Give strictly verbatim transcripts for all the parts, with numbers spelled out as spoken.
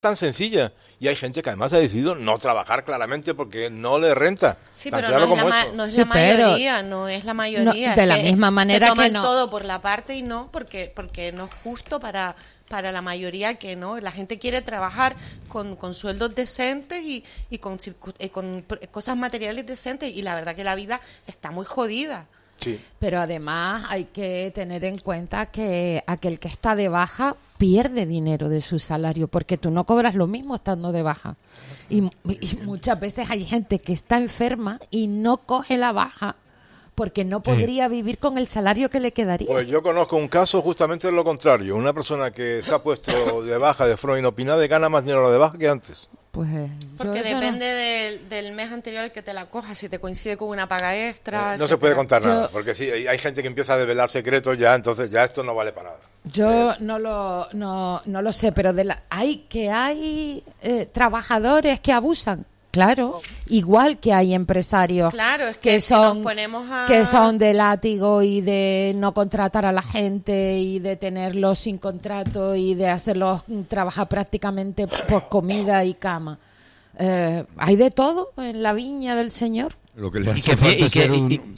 tan sencilla. Y hay gente que además ha decidido no trabajar claramente porque no le renta. Sí, tan pero claro no es, la, como ma- eso. no es Sí, la pero mayoría, no es la mayoría. no, de es la que misma manera se toman que no. todo por la parte y no, porque porque no es justo para para la mayoría que no. La gente quiere trabajar con, con sueldos decentes y, y con, circu- eh, con pr- cosas materiales decentes y la verdad que la vida está muy jodida. Sí. Pero además hay que tener en cuenta que aquel que está de baja pierde dinero de su salario, porque tú no cobras lo mismo estando de baja. Y, y muchas veces hay gente que está enferma y no coge la baja porque no podría sí. vivir con el salario que le quedaría. Pues yo conozco un caso justamente de lo contrario. Una persona que se ha puesto de baja de forma inopinada y gana más dinero de baja que antes. Pues porque depende no... del, del mes anterior al que te la cojas, si te coincide con una paga extra. Eh, no se puede contar yo... nada, porque sí, hay gente que empieza a develar secretos ya, entonces ya esto no vale para nada. Yo eh. no lo no, no lo sé, pero de la, hay que hay eh, trabajadores que abusan. Claro, igual que hay empresarios claro, es que, que si son nos ponemos a... que son de látigo y de no contratar a la gente y de tenerlos sin contrato y de hacerlos trabajar prácticamente por comida y cama. Eh, hay de todo en la viña del Señor. Lo que le hace y que, falta y que, ser un... y,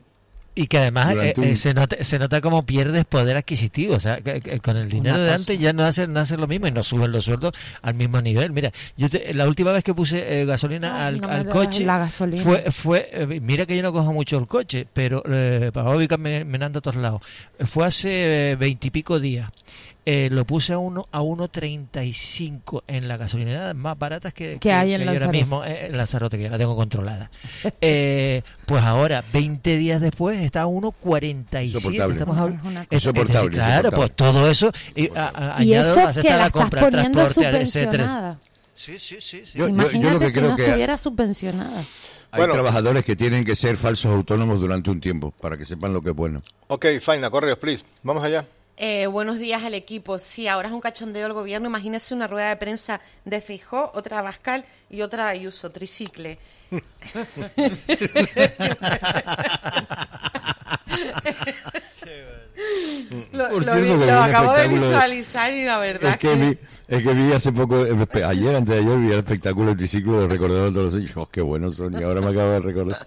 y que además eh, un... eh, se nota se nota como pierdes poder adquisitivo, o sea, que, que con el dinero de antes ya no hacen no hacen lo mismo y no suben los sueldos al mismo nivel. Mira, yo te, la última vez que puse eh, gasolina no, al, no al coche fue fue eh, mira que yo no cojo mucho el coche, pero eh, para ubicar me, me ando a todos lados. Fue hace veintipico días. Eh, lo puse a uno a uno treinta y cinco en la gasolinera más baratas que, que hay que, en que Lanzarote. ahora mismo eh, en Lanzarote, que ya la tengo controlada. eh, pues ahora, veinte días después, está a uno cuarenta y siete. Estamos hablando. Es, insoportable, es, claro, insoportable. pues todo eso. Y, a, a, y eso más que la, la compra, estás poniendo transporte, subvencionada. Sí, sí, sí. sí. Yo, Imagínate yo, yo lo que si creo no que estuviera subvencionada. Hay bueno, trabajadores que tienen que ser falsos autónomos durante un tiempo para que sepan lo que es bueno. Ok, Faina, correos, please. Vamos allá. Eh, buenos días al equipo. Sí, ahora es un cachondeo el gobierno. Imagínese una rueda de prensa de Feijóo, otra de Abascal y otra de Ayuso, tricicle. lo Por lo, cierto, vi, que lo vi un acabo de espectáculo- visualizar y la verdad Es que, vi, es que vi hace poco, eh, ayer, antes de ayer, vi el espectáculo del triciclo de Recordando todos los años. Oh, qué bueno son, y ahora me acabo de recordar.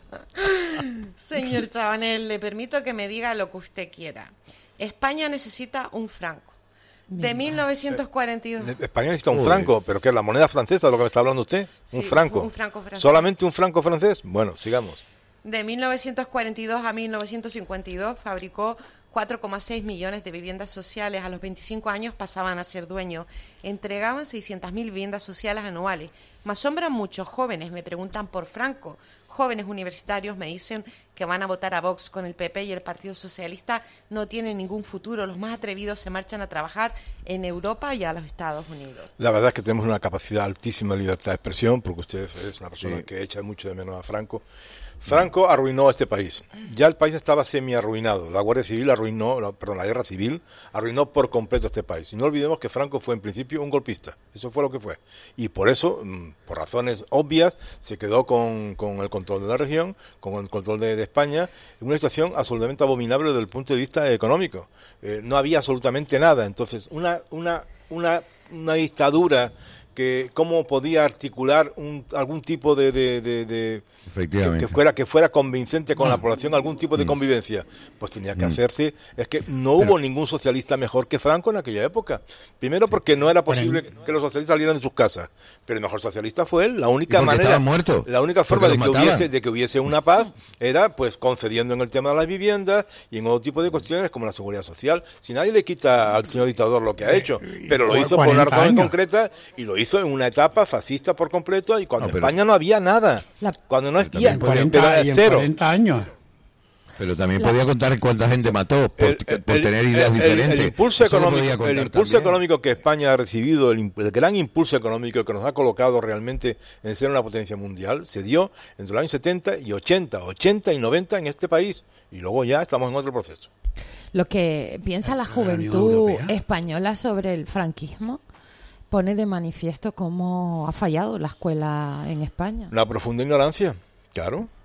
Señor Chabanel, le permito que me diga lo que usted quiera. España necesita un franco. De mil novecientos cuarenta y dos. España necesita un Uy. franco, pero ¿qué es la moneda francesa de lo que me está hablando usted? Sí, un franco. un franco francés. ¿Solamente un franco francés? Bueno, sigamos. De mil novecientos cuarenta y dos a mil novecientos cincuenta y dos fabricó cuatro coma seis millones de viviendas sociales. A los veinticinco años pasaban a ser dueños. Entregaban seiscientas mil viviendas sociales anuales. Me asombran muchos jóvenes, me preguntan por Franco. Jóvenes universitarios me dicen que van a votar a Vox. Con el P P y el Partido Socialista no tienen ningún futuro. Los más atrevidos se marchan a trabajar en Europa y a los Estados Unidos. La verdad es que tenemos una capacidad altísima de libertad de expresión, porque usted es una persona Sí. que echa mucho de menos a Franco. Franco arruinó a este país. Ya el país estaba semi-arruinado. La Guardia Civil arruinó, la- perdón, la Guerra Civil arruinó por completo a este país. Y no olvidemos que Franco fue en principio un golpista. Eso fue lo que fue. Y por eso, mm, por razones obvias, se quedó con, con el control de la región, con el control de, de España, en una situación absolutamente abominable desde el punto de vista económico. Eh, no había absolutamente nada. Entonces, una, una, una, una dictadura que cómo podía articular un, algún tipo de, de, de, de Efectivamente. que, que fuera que fuera convincente con la población, algún tipo de convivencia, pues tenía que hacerse. Es que no hubo Pero- ningún socialista mejor que Franco en aquella época. Primero porque no era posible que los socialistas salieran de sus casas, pero el mejor socialista fue él. La única Y porque manera, estaban muertos. la única Porque forma de los que mataban. hubiese de que hubiese una paz era pues concediendo en el tema de las viviendas y en otro tipo de cuestiones como la seguridad social. Si nadie le quita al señor dictador lo que ha hecho, pero lo Por hizo por una cuarenta razón años. concreta y lo hizo en una etapa fascista por completo y cuando No, en pero- España no había nada. La- Cuando no Pero había, también cuarenta, pero y en cero. cuarenta años. Pero también podía contar cuánta gente mató por, El- por el- tener ideas el- diferentes. El impulso Eso lo podía económico, el contar impulso también. económico que España ha recibido, el, imp- el gran impulso económico que nos ha colocado realmente en ser una potencia mundial, se dio entre los años setenta y ochenta, ochenta y noventa en este país. Y luego ya estamos en otro proceso. Lo que piensa la La Unión juventud Europea. española sobre el franquismo pone de manifiesto cómo ha fallado la escuela en España. La profunda ignorancia, claro.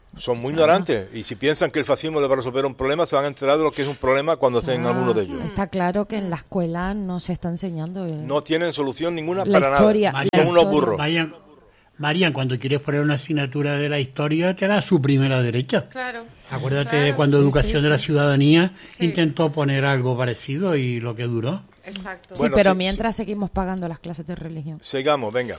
Son muy ignorantes y si piensan que el fascismo le va a resolver un problema, se van a enterar de lo que es un problema cuando estén Ah, alguno de ellos. Está claro que en la escuela no se está enseñando. el- No tienen solución ninguna La para historia, nada. la Son unos historia. burros. Marian, Marian, cuando quieres poner una asignatura de la historia, te da su primera derecha. Claro. Acuérdate Claro, de cuando sí, Educación sí, de la sí. Ciudadanía Sí. intentó poner algo parecido y lo que duró. Exacto. Sí, Bueno, pero sí, mientras seguimos pagando las clases de religión. Sigamos, venga.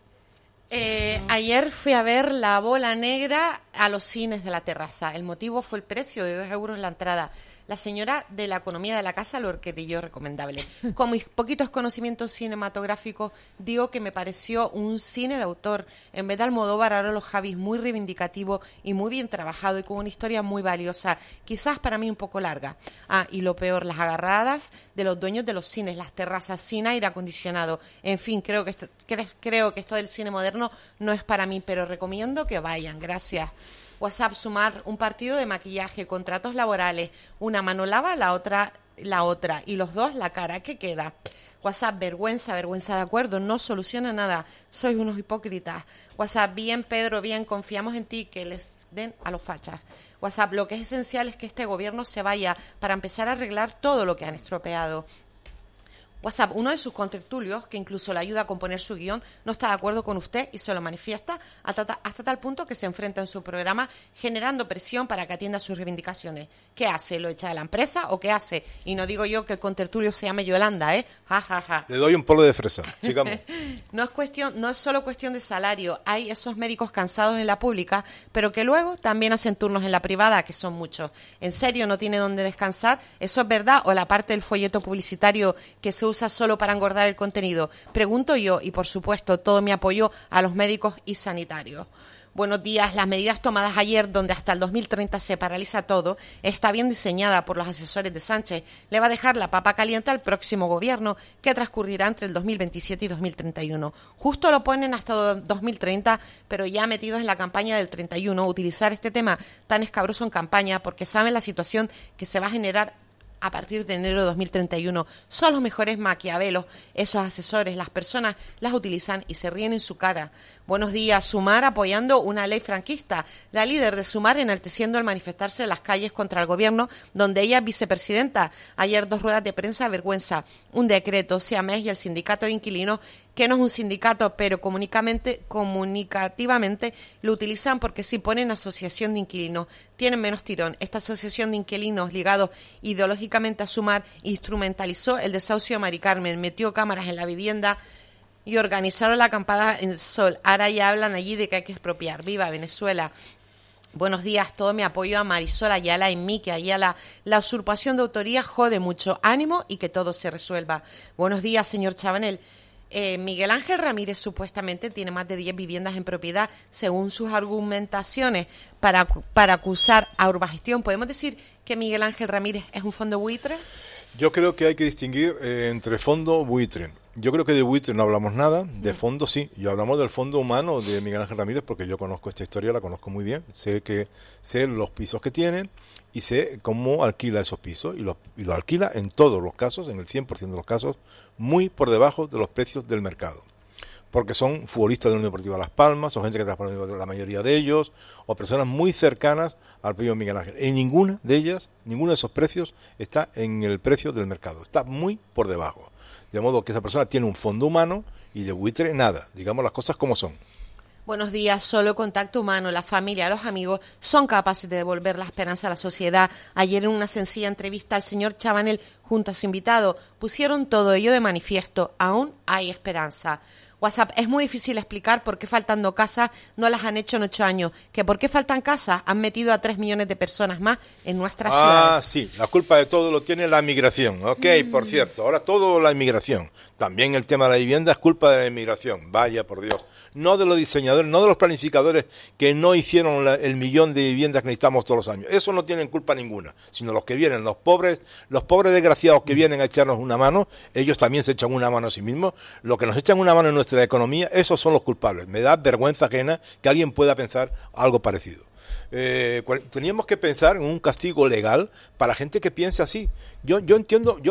Eh, ayer fui a ver La Bola Negra a los cines de la terraza. El motivo fue el precio de dos euros la entrada. La señora de la economía de la casa lo creyó recomendable. Con mis poquitos conocimientos cinematográficos, digo que me pareció un cine de autor. En vez de Almodóvar, ahora los Javis muy reivindicativo y muy bien trabajado y con una historia muy valiosa. Quizás para mí un poco larga. Ah, y lo peor, las agarradas de los dueños de los cines, las terrazas sin aire acondicionado. En fin, creo que esto, cre- creo que esto del cine moderno no es para mí, pero recomiendo que vayan. Gracias. WhatsApp, sumar un partido de maquillaje, contratos laborales, una mano lava, la otra la otra y los dos la cara. ¿Qué queda? WhatsApp, vergüenza, vergüenza, de acuerdo, no soluciona nada, sois unos hipócritas. WhatsApp, bien Pedro, bien, confiamos en ti, que les den a los fachas. WhatsApp, lo que es esencial es que este gobierno se vaya para empezar a arreglar todo lo que han estropeado. WhatsApp, uno de sus contertulios, que incluso le ayuda a componer su guión, no está de acuerdo con usted y se lo manifiesta hasta, hasta tal punto que se enfrenta en su programa generando presión para que atienda sus reivindicaciones. ¿Qué hace? ¿Lo echa de la empresa o qué hace? Y no digo yo que el contertulio se llame Yolanda, ¿eh? Ja, ja, ja. Le doy un polo de fresa. Sigamos. No es cuestión, no es solo cuestión de salario. Hay esos médicos cansados en la pública, pero que luego también hacen turnos en la privada, que son muchos. ¿En serio no tiene dónde descansar? ¿Eso es verdad? ¿O la parte del folleto publicitario que se usa solo para engordar el contenido? Pregunto yo y, por supuesto, todo mi apoyo a los médicos y sanitarios. Buenos días. Las medidas tomadas ayer, donde hasta el dos mil treinta se paraliza todo, está bien diseñada por los asesores de Sánchez. Le va a dejar la papa caliente al próximo gobierno, que transcurrirá entre el dos mil veintisiete y dos mil treinta y uno. Justo lo ponen hasta dos mil treinta, pero ya metidos en la campaña del treinta y uno, utilizar este tema tan escabroso en campaña, porque saben la situación que se va a generar a partir de enero de dos mil treinta y uno. Son los mejores maquiavelos, esos asesores, las personas las utilizan y se ríen en su cara. Buenos días. Sumar apoyando una ley franquista. La líder de Sumar enalteciendo al manifestarse en las calles contra el gobierno, donde ella es vicepresidenta. Ayer dos ruedas de prensa, vergüenza. Un decreto, Siamés y el sindicato de inquilinos, que no es un sindicato, pero comunicamente, comunicativamente lo utilizan porque si ponen asociación de inquilinos, tienen menos tirón. Esta asociación de inquilinos ligados ideológicamente a Sumar instrumentalizó el desahucio de Mari Carmen, metió cámaras en la vivienda y organizaron la acampada en el sol. Ahora ya hablan allí de que hay que expropiar. ¡Viva Venezuela! Buenos días, todo mi apoyo a Marisol Ayala y Miki Ayala. La usurpación de autoría jode mucho. Ánimo y que todo se resuelva. Buenos días, señor Chabanel. Eh, Miguel Ángel Ramírez supuestamente tiene más de diez viviendas en propiedad, según sus argumentaciones, para, para acusar a Urbagestión. ¿Podemos decir que Miguel Ángel Ramírez es un fondo buitre? Yo creo que hay que distinguir eh, entre fondo y buitre. Yo creo que de buitre no hablamos nada, de fondo sí. Yo hablamos del fondo humano de Miguel Ángel Ramírez porque yo conozco esta historia, la conozco muy bien. Sé que sé los pisos que tiene y sé cómo alquila esos pisos y los, y los alquila en todos los casos, en el cien por ciento de los casos, muy por debajo de los precios del mercado. Porque son futbolistas de la Unión Deportiva Las Palmas, o gente que trabaja para la mayoría de ellos, o personas muy cercanas al propio Miguel Ángel. En ninguna de ellas, ninguno de esos precios está en el precio del mercado, está muy por debajo. De modo que esa persona tiene un fondo humano y de buitre nada, digamos las cosas como son. Buenos días. Solo contacto humano, la familia, los amigos son capaces de devolver la esperanza a la sociedad. Ayer en una sencilla entrevista al señor Chabanel junto a su invitado pusieron todo ello de manifiesto. Aún hay esperanza. WhatsApp, es muy difícil explicar por qué faltando casas no las han hecho en ocho años. Que por qué faltan casas han metido a tres millones de personas más en nuestra ciudad. Ah, sí, la culpa de todo lo tiene la migración. Ok, mm. por cierto, ahora todo la inmigración. También el tema de la vivienda es culpa de la inmigración. Vaya, por Dios. No de los diseñadores, no de los planificadores que no hicieron la, el millón de viviendas que necesitamos todos los años. Eso no tienen culpa ninguna, sino los que vienen, los pobres, los pobres desgraciados que vienen a echarnos una mano, ellos también se echan una mano a sí mismos. Los que nos echan una mano en nuestra economía, esos son los culpables. Me da vergüenza ajena que alguien pueda pensar algo parecido. Eh, teníamos que pensar en un castigo legal para gente que piense así. Yo, yo entiendo, yo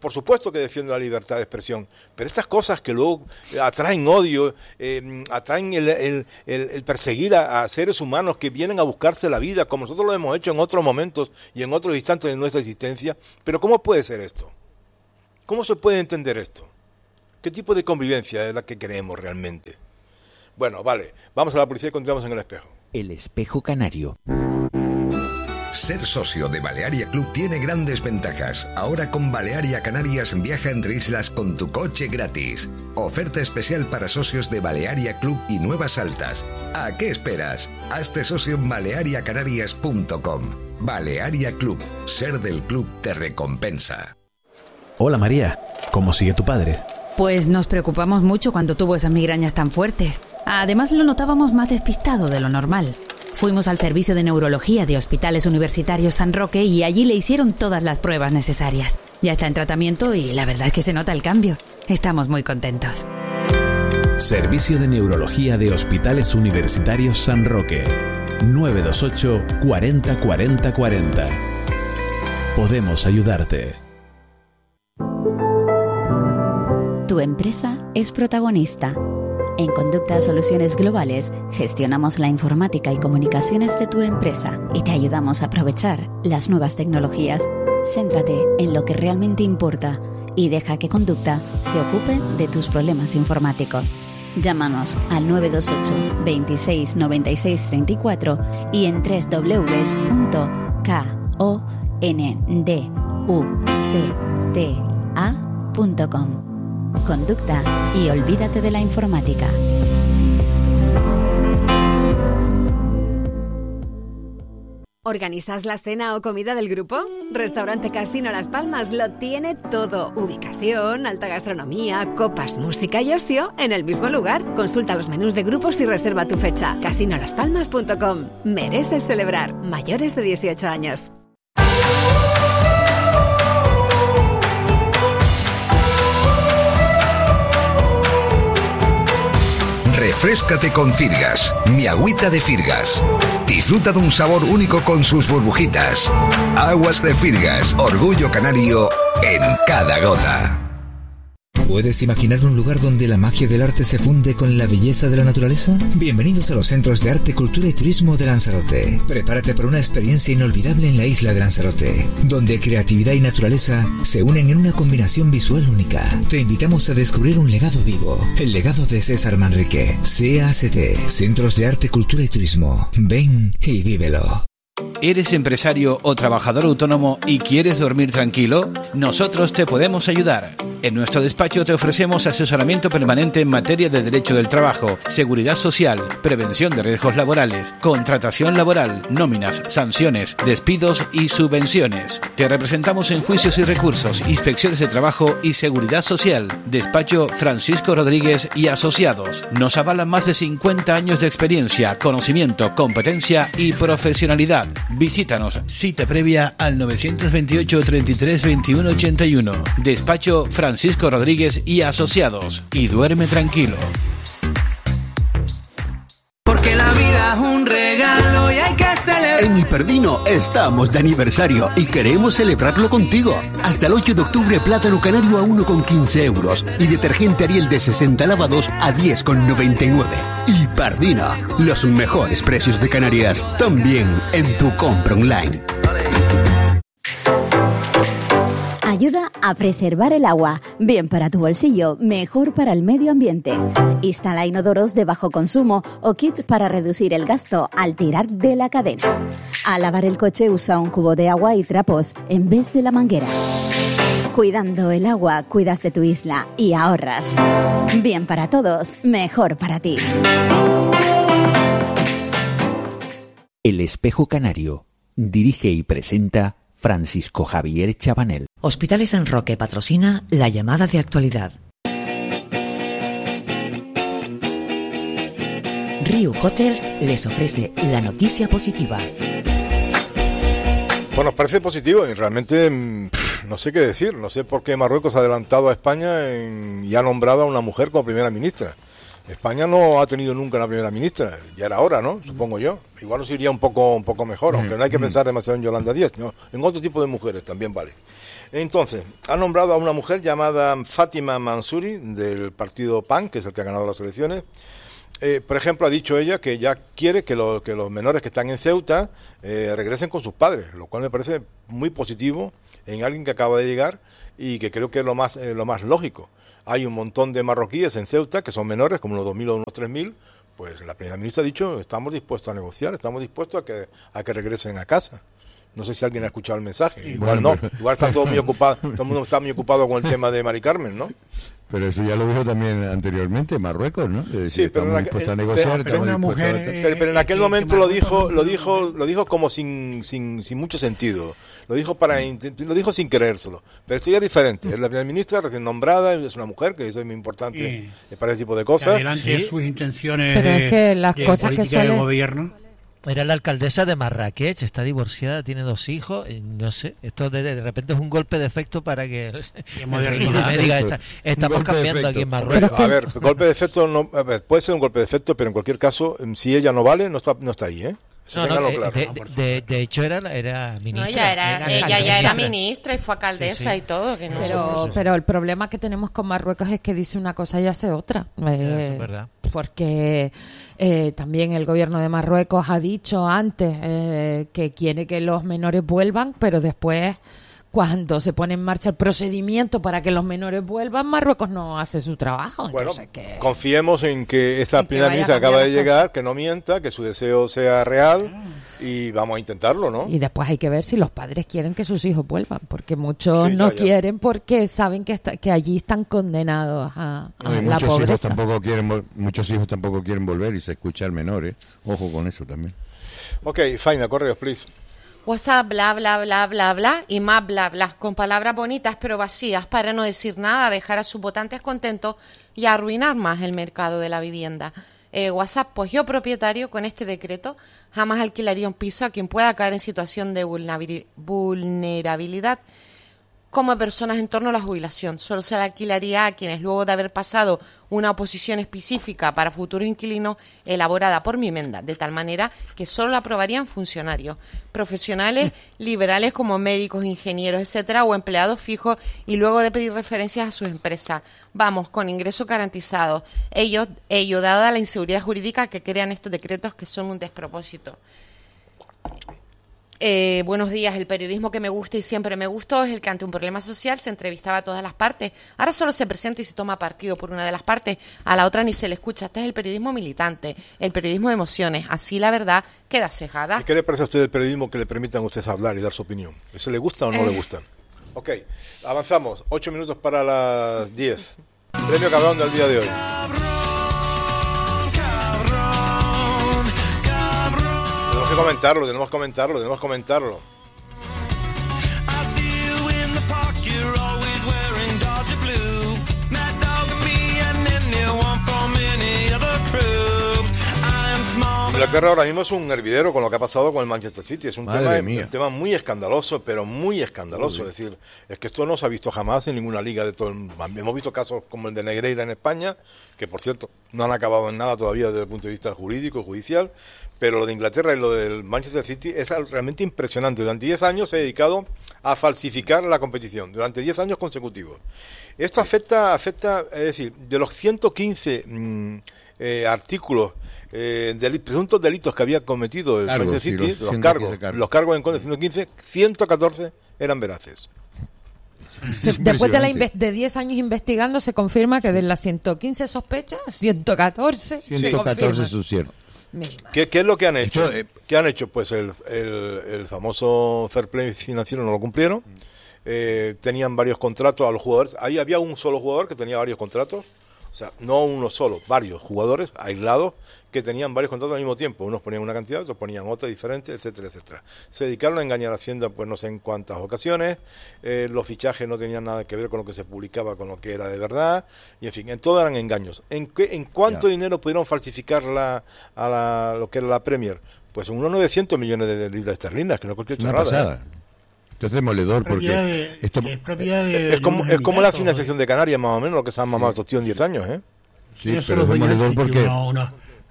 por supuesto que defiendo la libertad de expresión, pero estas cosas que luego atraen odio, eh, atraen el, el, el, el perseguir a, a seres humanos que vienen a buscarse la vida, como nosotros lo hemos hecho en otros momentos y en otros instantes de nuestra existencia. Pero ¿cómo puede ser esto? ¿Cómo se puede entender esto? ¿Qué tipo de convivencia es la que queremos realmente? Bueno, vale, vamos a la publicidad y continuamos en El Espejo. El Espejo Canario. Ser socio de Balearia Club tiene grandes ventajas. Ahora con Balearia Canarias viaja entre islas con tu coche gratis. Oferta especial para socios de Balearia Club y Nuevas Altas. ¿A qué esperas? Hazte socio en balearia canarias punto com. Balearia Club. Ser del club te recompensa. Hola María, ¿cómo sigue tu padre? Pues nos preocupamos mucho cuando tuvo esas migrañas tan fuertes. Además lo notábamos más despistado de lo normal. Fuimos al servicio de neurología de Hospitales Universitarios San Roque y allí le hicieron todas las pruebas necesarias. Ya está en tratamiento y la verdad es que se nota el cambio. Estamos muy contentos. Servicio de Neurología de Hospitales Universitarios San Roque. nueve dos ocho, cuarenta, cuarenta, cuarenta. Podemos ayudarte. Tu empresa es protagonista. En Conducta Soluciones Globales gestionamos la informática y comunicaciones de tu empresa y te ayudamos a aprovechar las nuevas tecnologías. Céntrate en lo que realmente importa y deja que Conducta se ocupe de tus problemas informáticos. Llámanos al nueve dos ocho, veintiséis, noventa y seis, treinta y cuatro y en doble u doble u doble u punto kondukta punto com. Conducta y olvídate de la informática. ¿Organizas la cena o comida del grupo? Restaurante Casino Las Palmas lo tiene todo. Ubicación, alta gastronomía, copas, música y ocio en el mismo lugar. Consulta los menús de grupos y reserva tu fecha. casino las palmas punto com. Mereces celebrar. Mayores de dieciocho años. Refréscate con Firgas, mi agüita de Firgas. Disfruta de un sabor único con sus burbujitas. Aguas de Firgas, orgullo canario en cada gota. ¿Puedes imaginar un lugar donde la magia del arte se funde con la belleza de la naturaleza? Bienvenidos a los Centros de Arte, Cultura y Turismo de Lanzarote. Prepárate para una experiencia inolvidable en la isla de Lanzarote, donde creatividad y naturaleza se unen en una combinación visual única. Te invitamos a descubrir un legado vivo, el legado de César Manrique. C A C T, Centros de Arte, Cultura y Turismo. Ven y vívelo. ¿Eres empresario o trabajador autónomo y quieres dormir tranquilo? Nosotros te podemos ayudar. En nuestro despacho te ofrecemos asesoramiento permanente en materia de derecho del trabajo, seguridad social, prevención de riesgos laborales, contratación laboral, nóminas, sanciones, despidos y subvenciones. Te representamos en juicios y recursos, inspecciones de trabajo y seguridad social. Despacho Francisco Rodríguez y Asociados. Nos avalan más de cincuenta años de experiencia, conocimiento, competencia y profesionalidad. Visítanos, cita previa al nueve dos ocho, treinta y tres, veintiuno, ochenta y uno. Despacho Francisco Rodríguez y Asociados. Y duerme tranquilo. Porque la vida es un regalo y hay que celebrar. En Hiperdino estamos de aniversario y queremos celebrarlo contigo. Hasta el ocho de octubre, plátano canario a uno con quince euros y detergente Ariel de sesenta lavados a diez con noventa y nueve. Hiperdino, los mejores precios de Canarias, también en tu compra online. Ayuda a preservar el agua. Bien para tu bolsillo, mejor para el medio ambiente. Instala inodoros de bajo consumo o kit para reducir el gasto al tirar de la cadena. Al lavar el coche usa un cubo de agua y trapos en vez de la manguera. Cuidando el agua, cuidas de tu isla y ahorras. Bien para todos, mejor para ti. El Espejo Canario. Dirige y presenta Francisco Javier Chabanel. Hospitales San Roque patrocina la llamada de actualidad. Riu Hotels les ofrece la noticia positiva. Bueno, parece positivo y realmente pff, no sé qué decir. No sé por qué Marruecos ha adelantado a España en, y ha nombrado a una mujer como primera ministra. España no ha tenido nunca una primera ministra, ya era hora, ¿no? Supongo yo. Igual nos iría un poco un poco mejor, aunque no hay que pensar demasiado en Yolanda Díaz, no, en otro tipo de mujeres también vale. Entonces, ha nombrado a una mujer llamada Fátima Mansuri, del partido P A N, que es el que ha ganado las elecciones. Eh, por ejemplo, ha dicho ella que ya quiere que, lo, que los menores que están en Ceuta eh, regresen con sus padres, lo cual me parece muy positivo en alguien que acaba de llegar y que creo que es lo más, eh, lo más lógico. Hay un montón de marroquíes en Ceuta que son menores, como unos dos mil o unos tres mil, pues la primera ministra ha dicho, estamos dispuestos a negociar, estamos dispuestos a que, a que regresen a casa. No sé si alguien ha escuchado el mensaje. Igual bueno, no. pero... Igual está todo muy ocupado. Todo el mundo está muy ocupado con el tema de Mari Carmen, ¿no? Pero eso ya lo dijo también anteriormente Marruecos, ¿no? De decir, Sí, pero estamos en dispuestos aquel- a negociar, pero estamos una dispuestos mujer, a... pero, pero en aquel momento lo dijo, lo dijo, lo dijo como sin, sin, sin mucho sentido. Lo dijo para, int- lo dijo sin creérselo. Pero esto ya es diferente. Es la primera ministra recién nombrada, es una mujer que eso es muy importante Sí. para ese tipo de cosas. Adelante Sí. sus intenciones Pero de, es que las de cosas que política de suelen- gobierno. Era la alcaldesa de Marrakech, está divorciada, tiene dos hijos, y no sé, esto de, de repente es un golpe de efecto para que el, el modernidad. me diga, Eso. está- Un estamos golpe de cambiando efecto. aquí en Pero, Marruecos. a ver, golpe de efecto no, a ver, puede ser un golpe de efecto, pero en cualquier caso, si ella no vale, no está, no está ahí, ¿eh? Eso No, no, ténganlo eh, claro. de, de- de hecho era, era ministra. No, ella, era, era ella ya alcaldesa. era ministra y fue alcaldesa Sí, sí. y todo. Que no Pero, pero el problema que tenemos con Marruecos es que dice una cosa y hace otra. Eh, Eso es verdad. Porque eh, también el gobierno de Marruecos ha dicho antes eh, que quiere que los menores vuelvan, pero después, cuando se pone en marcha el procedimiento para que los menores vuelvan, Marruecos no hace su trabajo. Bueno, Entonces, que... confiemos en que esta En que primera vaya ministra a acaba de cambiar las llegar, que no mienta, que su deseo sea real y vamos a intentarlo, ¿no? Y después hay que ver si los padres quieren que sus hijos vuelvan, porque muchos Sí, ya, no ya. quieren porque saben que está, que allí están condenados a, a No, y la muchos hijos pobreza. tampoco quieren vol- muchos hijos tampoco quieren volver y se escucha al menor, ¿eh? Ojo con eso también. Ok, Faina, correos, please. WhatsApp, bla, bla, bla, bla, bla, y más bla, bla, con palabras bonitas pero vacías para no decir nada, dejar a sus votantes contentos y arruinar más el mercado de la vivienda. Eh, WhatsApp, pues yo propietario con este decreto jamás alquilaría un piso a quien pueda caer en situación de vulnerabil- vulnerabilidad como personas en torno a la jubilación. Solo se la alquilaría a quienes, luego de haber pasado una oposición específica para futuros inquilinos elaborada por Mimenda, de tal manera que solo la aprobarían funcionarios, profesionales liberales como médicos, ingenieros, etcétera, o empleados fijos, y luego de pedir referencias a sus empresas. Vamos, con ingresos garantizados. Ellos, ello, dada la inseguridad jurídica que crean estos decretos que son un despropósito. Eh, buenos días, el periodismo que me gusta y siempre me gustó es el que ante un problema social se entrevistaba a todas las partes. Ahora solo se presenta y se toma partido por una de las partes, a la otra ni se le escucha. Este es el periodismo militante, el periodismo de emociones. Así la verdad queda cejada. ¿Y qué le parece a usted el periodismo que le permitan a usted hablar y dar su opinión? ¿Eso le gusta o no Eh. le gusta? Ok, avanzamos. Ocho minutos para las diez. Premio Cabrón del día de hoy. Tenemos que comentarlo, tenemos que comentarlo, tenemos que comentarlo. Inglaterra ahora mismo es un hervidero con lo que ha pasado con el Manchester City. Es un, Madre tema, mía. un tema muy escandaloso, pero muy escandaloso. Uy. Es decir, es que esto no se ha visto jamás en ninguna liga de todo el mundo. Hemos visto casos como el de Negreira en España, que por cierto no han acabado en nada todavía desde el punto de vista jurídico, judicial, pero lo de Inglaterra y lo del Manchester City es realmente impresionante. Durante diez años se ha dedicado a falsificar la competición, durante diez años consecutivos. Esto afecta, afecta, es decir, de los ciento quince mmm, eh, artículos, eh, del, presuntos delitos que había cometido el Cargos, Manchester sí, City, los los, cargos, ciento quince cargos. los cargos en contra de ciento quince, ciento catorce eran veraces. Se- Después de, la inve- de diez años investigando, se confirma que de las ciento quince sospechas, ciento catorce se ciento catorce confirma. son ciertos. ¿Qué, ¿Qué es lo que han hecho? Esto, eh, ¿Qué han hecho? Pues el, el, el famoso fair play financiero no lo cumplieron. Eh, tenían varios contratos a los jugadores. Ahí había un solo jugador que tenía varios contratos. O sea, no uno solo, varios jugadores aislados que tenían varios contratos al mismo tiempo. Unos ponían una cantidad, otros ponían otra diferente, etcétera, etcétera. Se dedicaron a engañar a Hacienda, pues no sé en cuántas ocasiones. Eh, los fichajes no tenían nada que ver con lo que se publicaba, con lo que era de verdad. Y en fin, en todo eran engaños. ¿En, qué, en cuánto Ya. dinero pudieron falsificar la, a la, lo que era la Premier? Pues unos novecientos millones de libras esterlinas, que no es cualquier Una chorrada. pasada. Esto es demoledor porque Propiedad de- esto es propiedad de, Es de como, unos es como la emiratos, financiación de Canarias, más o menos, lo que se han mamado estos tíos en diez años, ¿eh? Sí, pero es demoledor porque uno, uno,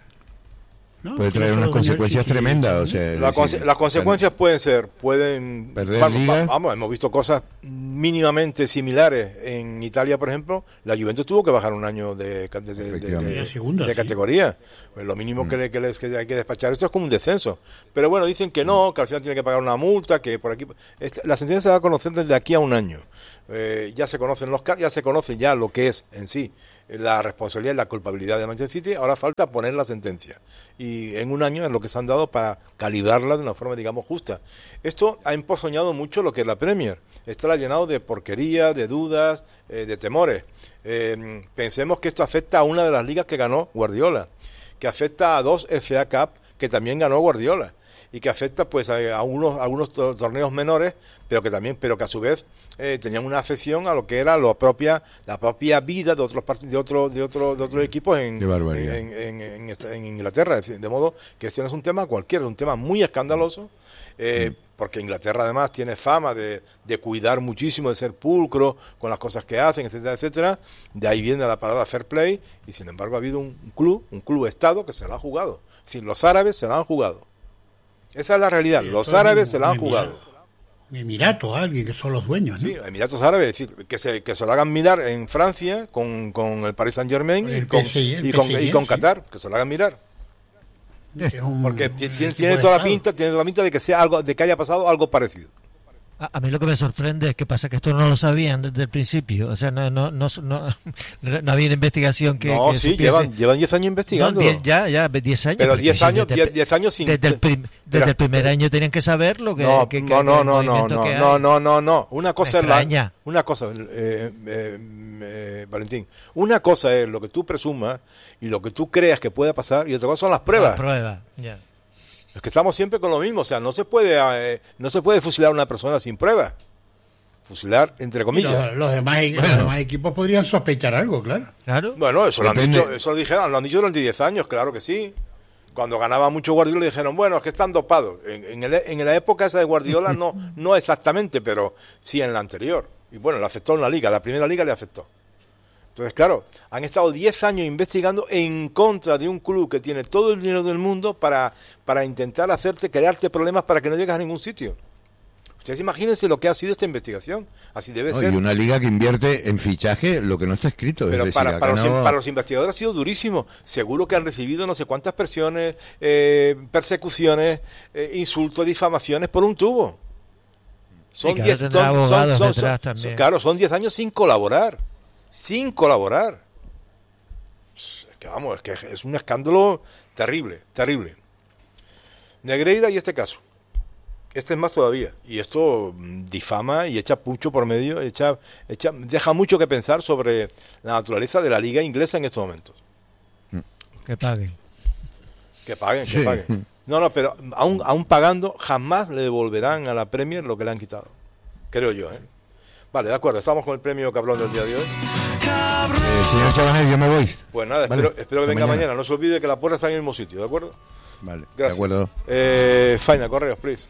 ¿no? puede traer unas consecuencias tremendas. O sea, la conse las consecuencias pueden ser, pueden perder vamos, liga. vamos, hemos visto cosas mínimamente similares en Italia, por ejemplo. La Juventus tuvo que bajar un año de, de, de, de, de, segunda, de sí. categoría. Pues lo mínimo mm. que, que, les, que hay que despachar esto es como un descenso. Pero bueno, dicen que no, que al final tiene que pagar una multa, que por aquí la sentencia se va a conocer desde aquí a un año. Eh, ya se conocen los ya se conoce ya lo que es en sí la responsabilidad y la culpabilidad de Manchester City. Ahora falta poner la sentencia y en un año es lo que se han dado para calibrarla de una forma, digamos, justa. Esto ha empozoñado mucho lo que es la Premier. Está llenado de porquería, de dudas, eh, de temores. Eh, pensemos que esto afecta a una de las ligas que ganó Guardiola, que afecta a dos F A Cup que también ganó Guardiola y que afecta pues a, a unos a algunos torneos menores, pero que también pero que a su vez eh, tenían una afección a lo que era lo propia la propia vida de otros de otros de otros de otros equipos en en, en, en, en Inglaterra. Es decir, de modo que esto no es un tema cualquiera, es un tema muy escandaloso, eh, mm. porque Inglaterra además tiene fama de, de cuidar muchísimo, de ser pulcro con las cosas que hacen, etcétera, etcétera. De ahí viene la palabra fair play y sin embargo ha habido un club, un club estado que se la ha jugado. Es decir, los árabes se la han jugado. Esa es la realidad. Sí, los árabes se la han jugado. Emiratos, alguien que son los dueños, ¿no? Sí, Emiratos Árabes, es decir, que se, que se lo hagan mirar en Francia con, con el Paris Saint-Germain y con, P S G, y con, P S G, y con Qatar, sí. Que se lo hagan mirar. Es un, Porque un tiene, tiene toda la pinta, tiene toda la pinta de que sea algo, de que haya pasado algo parecido. A, a mí lo que me sorprende es que pasa que esto no lo sabían desde el principio, o sea, no no no no, no había una investigación que no que sí supiese. llevan llevan diez años investigando. No, diez, ya ya diez años. Pero diez años desde, diez años sin desde el, prim, desde el primer año tenían que saber lo que no que, no que, no que no no no, que no no no no una cosa me es extraña. la una cosa eh, eh, eh, Valentín, una cosa es lo que tú presumas y lo que tú creas que pueda pasar y otra cosa son las pruebas. Las pruebas, ya. Es que estamos siempre con lo mismo, o sea, no se puede eh, no se puede fusilar a una persona sin pruebas. Fusilar, entre comillas. Los, los, demás, bueno. los demás equipos podrían sospechar algo, claro. Claro. Bueno, eso lo, han dicho, eso lo dijeron, lo han dicho durante diez años, claro que sí. Cuando ganaba mucho Guardiola le dijeron, bueno, es que están dopados. En, en, el, en la época esa de Guardiola no, no exactamente, pero sí en la anterior. Y bueno, le afectó en la liga, la primera liga le afectó. Entonces, claro, han estado diez años investigando en contra de un club que tiene todo el dinero del mundo para, para intentar hacerte, crearte problemas para que no llegues a ningún sitio. Ustedes imagínense lo que ha sido esta investigación. Así debe no, ser. Y una liga que invierte en fichaje lo que no está escrito. Pero es decir, para, para, los, no... para los investigadores ha sido durísimo. Seguro que han recibido no sé cuántas presiones, eh, persecuciones, eh, insultos, difamaciones por un tubo. Son diez son, son, son, son, son, claro, son diez años sin colaborar. Sin colaborar. Es que vamos, es que es un escándalo terrible, terrible. Negreira y este caso. Este es más todavía, y esto difama y echa pucho por medio, echa, echa, deja mucho que pensar sobre la naturaleza de la liga inglesa en estos momentos. Que paguen. Que paguen, sí. que paguen. No, no, pero aún, aún pagando, jamás le devolverán a la Premier lo que le han quitado. Creo yo, ¿eh? Vale, de acuerdo, estamos con el premio Cabrón del día de hoy. Eh, señor Chabanel, yo me voy. Pues nada, vale. espero, espero que venga mañana. mañana. No se olvide que la puerta está en el mismo sitio, ¿de acuerdo? Vale, gracias. De acuerdo. Eh, Faina, correos, please.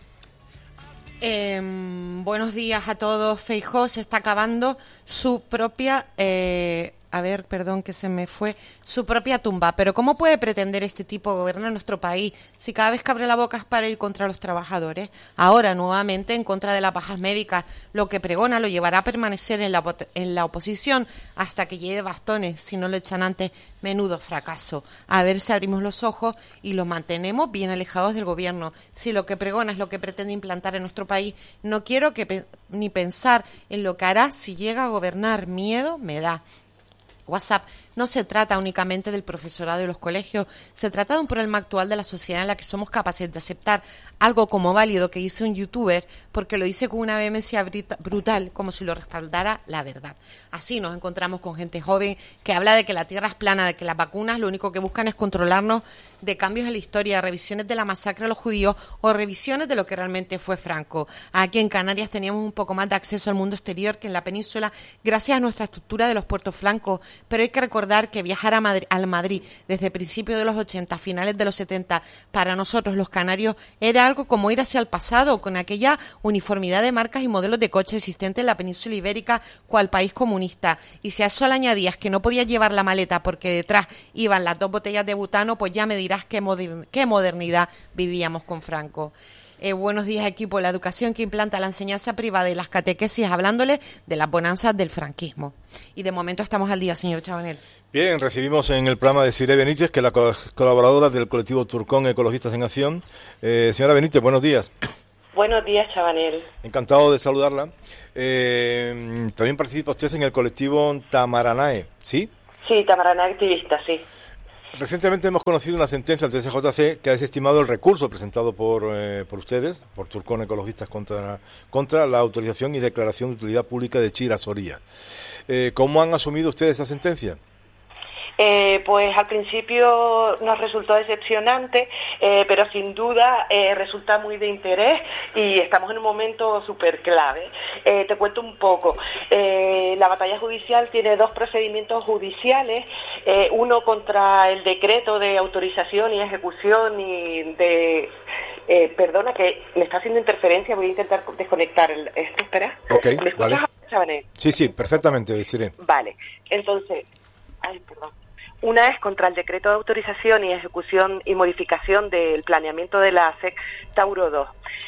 Eh, buenos días a todos. Feijóo se está acabando su propia, eh, a ver, perdón que se me fue, su propia tumba. Pero ¿cómo puede pretender este tipo gobernar nuestro país si cada vez que abre la boca es para ir contra los trabajadores? Ahora, nuevamente, en contra de las bajas médicas. Lo que pregona lo llevará a permanecer en la, en la oposición hasta que lleve bastones, si no lo echan antes. Menudo fracaso. A ver si abrimos los ojos y los mantenemos bien alejados del gobierno. Si lo que pregona es lo que pretende implantar en nuestro país, no quiero que pe- ni pensar en lo que hará si llega a gobernar. Miedo me da. WhatsApp no se trata únicamente del profesorado de los colegios, se trata de un problema actual de la sociedad en la que somos capaces de aceptar algo como válido que dice un youtuber porque lo dice con una vehemencia brutal como si lo respaldara la verdad. Así nos encontramos con gente joven que habla de que la tierra es plana, de que las vacunas lo único que buscan es controlarnos, de cambios en la historia, revisiones de la masacre a los judíos o revisiones de lo que realmente fue Franco. Aquí en Canarias teníamos un poco más de acceso al mundo exterior que en la península gracias a nuestra estructura de los puertos flancos, pero hay que recordar recordar que viajar a Madrid, al Madrid desde principios de los ochenta, finales de los setenta, para nosotros los canarios era algo como ir hacia el pasado, con aquella uniformidad de marcas y modelos de coche existentes en la península ibérica, cual país comunista. Y si a eso le añadías que no podías llevar la maleta porque detrás iban las dos botellas de butano, pues ya me dirás qué, moder- qué modernidad vivíamos con Franco. Eh, buenos días, equipo. La educación que implanta la enseñanza privada y las catequesis, hablándole de las bonanzas del franquismo. Y de momento estamos al día, señor Chabanel. Bien, recibimos en el programa de Siré Benítez, que es la co- colaboradora del colectivo Turcón Ecologistas en Acción. Eh, señora Benítez, buenos días. Buenos días, Chabanel. Encantado de saludarla. Eh, también participa usted en el colectivo Tamaranae, ¿sí? Sí, Tamaranae activista, sí. Recientemente hemos conocido una sentencia del T C J C que ha desestimado el recurso presentado por eh, por ustedes, por Turcón Ecologistas, contra contra la autorización y declaración de utilidad pública de Chira Soria. Eh, ¿Cómo han asumido ustedes esa sentencia? Eh, pues al principio nos resultó decepcionante, eh, pero sin duda eh, resulta muy de interés y estamos en un momento súper clave. Eh, te cuento un poco. Eh, la batalla judicial tiene dos procedimientos judiciales, eh, uno contra el decreto de autorización y ejecución y de... Eh, perdona que me está haciendo interferencia, voy a intentar desconectar el, esto, espera. Ok, ¿Me escuchas, vale. Chabanel? Sí, sí, perfectamente, deciré. Vale, entonces... Ay, perdón. Una es contra el decreto de autorización y ejecución y modificación del planeamiento de la S E C Tauro dos.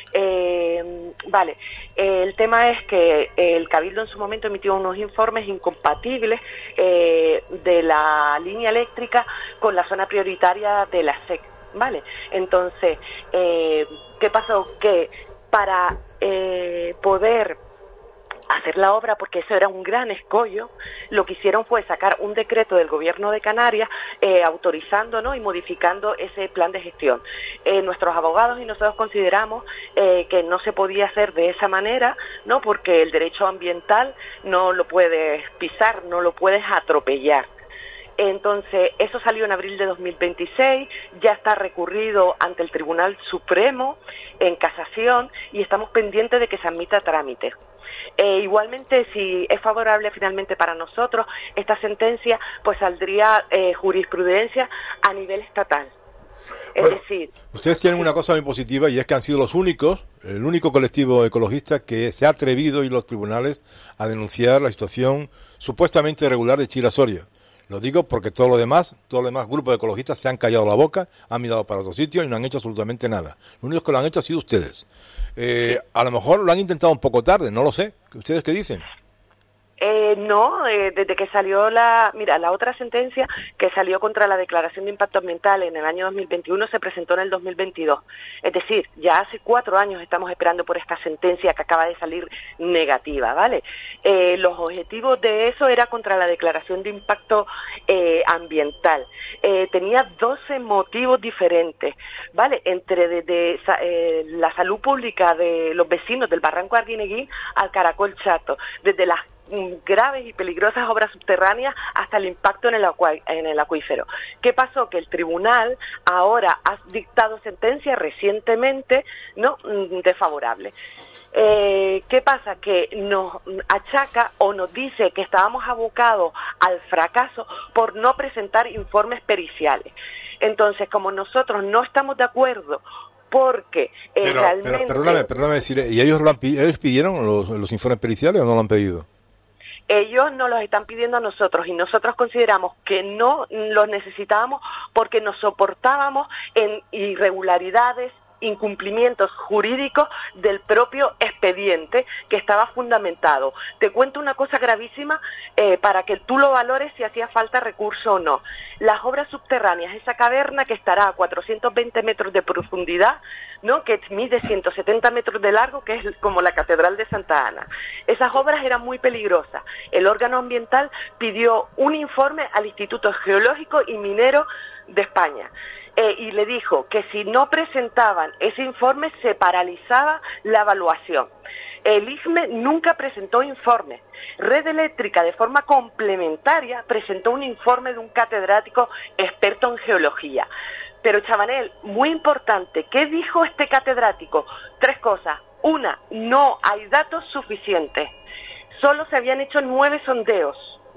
Eh, vale, eh, el tema es que el Cabildo en su momento emitió unos informes incompatibles eh, de la línea eléctrica con la zona prioritaria de la S E C. Vale, entonces, eh, ¿qué pasó? Que para eh, poder hacer la obra, porque eso era un gran escollo, lo que hicieron fue sacar un decreto del gobierno de Canarias eh, autorizando, ¿no?, y modificando ese plan de gestión. Eh, nuestros abogados y nosotros consideramos eh, que no se podía hacer de esa manera, ¿no?, porque el derecho ambiental no lo puedes pisar, no lo puedes atropellar. Entonces, eso salió en abril de dos mil veintiséis, ya está recurrido ante el Tribunal Supremo en casación y estamos pendientes de que se admita trámite. Eh, igualmente, si es favorable finalmente para nosotros, esta sentencia pues saldría eh, jurisprudencia a nivel estatal. Es bueno, decir... Ustedes tienen una cosa muy positiva y es que han sido los únicos, el único colectivo ecologista que se ha atrevido a ir a los tribunales a denunciar la situación supuestamente irregular de Chira Soria. Lo digo porque todo lo demás, todos los demás grupos de ecologistas se han callado la boca, han mirado para otro sitio y no han hecho absolutamente nada. Lo único que lo han hecho ha sido ustedes. Eh, a lo mejor lo han intentado un poco tarde, no lo sé. ¿Ustedes qué dicen? Eh, no, eh, desde que salió la... Mira, la otra sentencia que salió contra la declaración de impacto ambiental en el año dos mil veintiuno se presentó en el dos mil veintidós. Es decir, ya hace cuatro años estamos esperando por esta sentencia que acaba de salir negativa, ¿vale? Eh, los objetivos de eso era contra la declaración de impacto eh, ambiental. Eh, tenía doce motivos diferentes, ¿vale? Entre de, de, eh, la salud pública de los vecinos del Barranco Arguineguín al Caracol Chato, desde las graves y peligrosas obras subterráneas hasta el impacto en el, acu- en el acuífero. ¿Qué pasó? Que el tribunal ahora ha dictado sentencia recientemente, ¿no?, desfavorable. Eh, ¿Qué pasa? Que nos achaca o nos dice que estábamos abocados al fracaso por no presentar informes periciales. Entonces, como nosotros no estamos de acuerdo porque eh, pero, realmente... Pero, perdóname, perdóname decir, ¿y ellos, lo han, ellos pidieron los, los informes periciales o no lo han pedido? Ellos nos los están pidiendo a nosotros y nosotros consideramos que no los necesitábamos porque nos soportábamos en irregularidades, incumplimientos jurídicos del propio expediente que estaba fundamentado. Te cuento una cosa gravísima eh, para que tú lo valores si hacía falta recurso o no. Las obras subterráneas, esa caverna que estará a cuatrocientos veinte metros de profundidad, ¿no?, que mide ciento setenta metros de largo, que es como la Catedral de Santa Ana. Esas obras eran muy peligrosas. El órgano ambiental pidió un informe al Instituto Geológico y Minero de España. Eh, y le dijo que si no presentaban ese informe se paralizaba la evaluación. El I G M E nunca presentó informe. Red Eléctrica, de forma complementaria, presentó un informe de un catedrático experto en geología. Pero, Chabanel, muy importante, ¿qué dijo este catedrático? Tres cosas. Una, no hay datos suficientes. Solo se habían hecho nueve sondeos.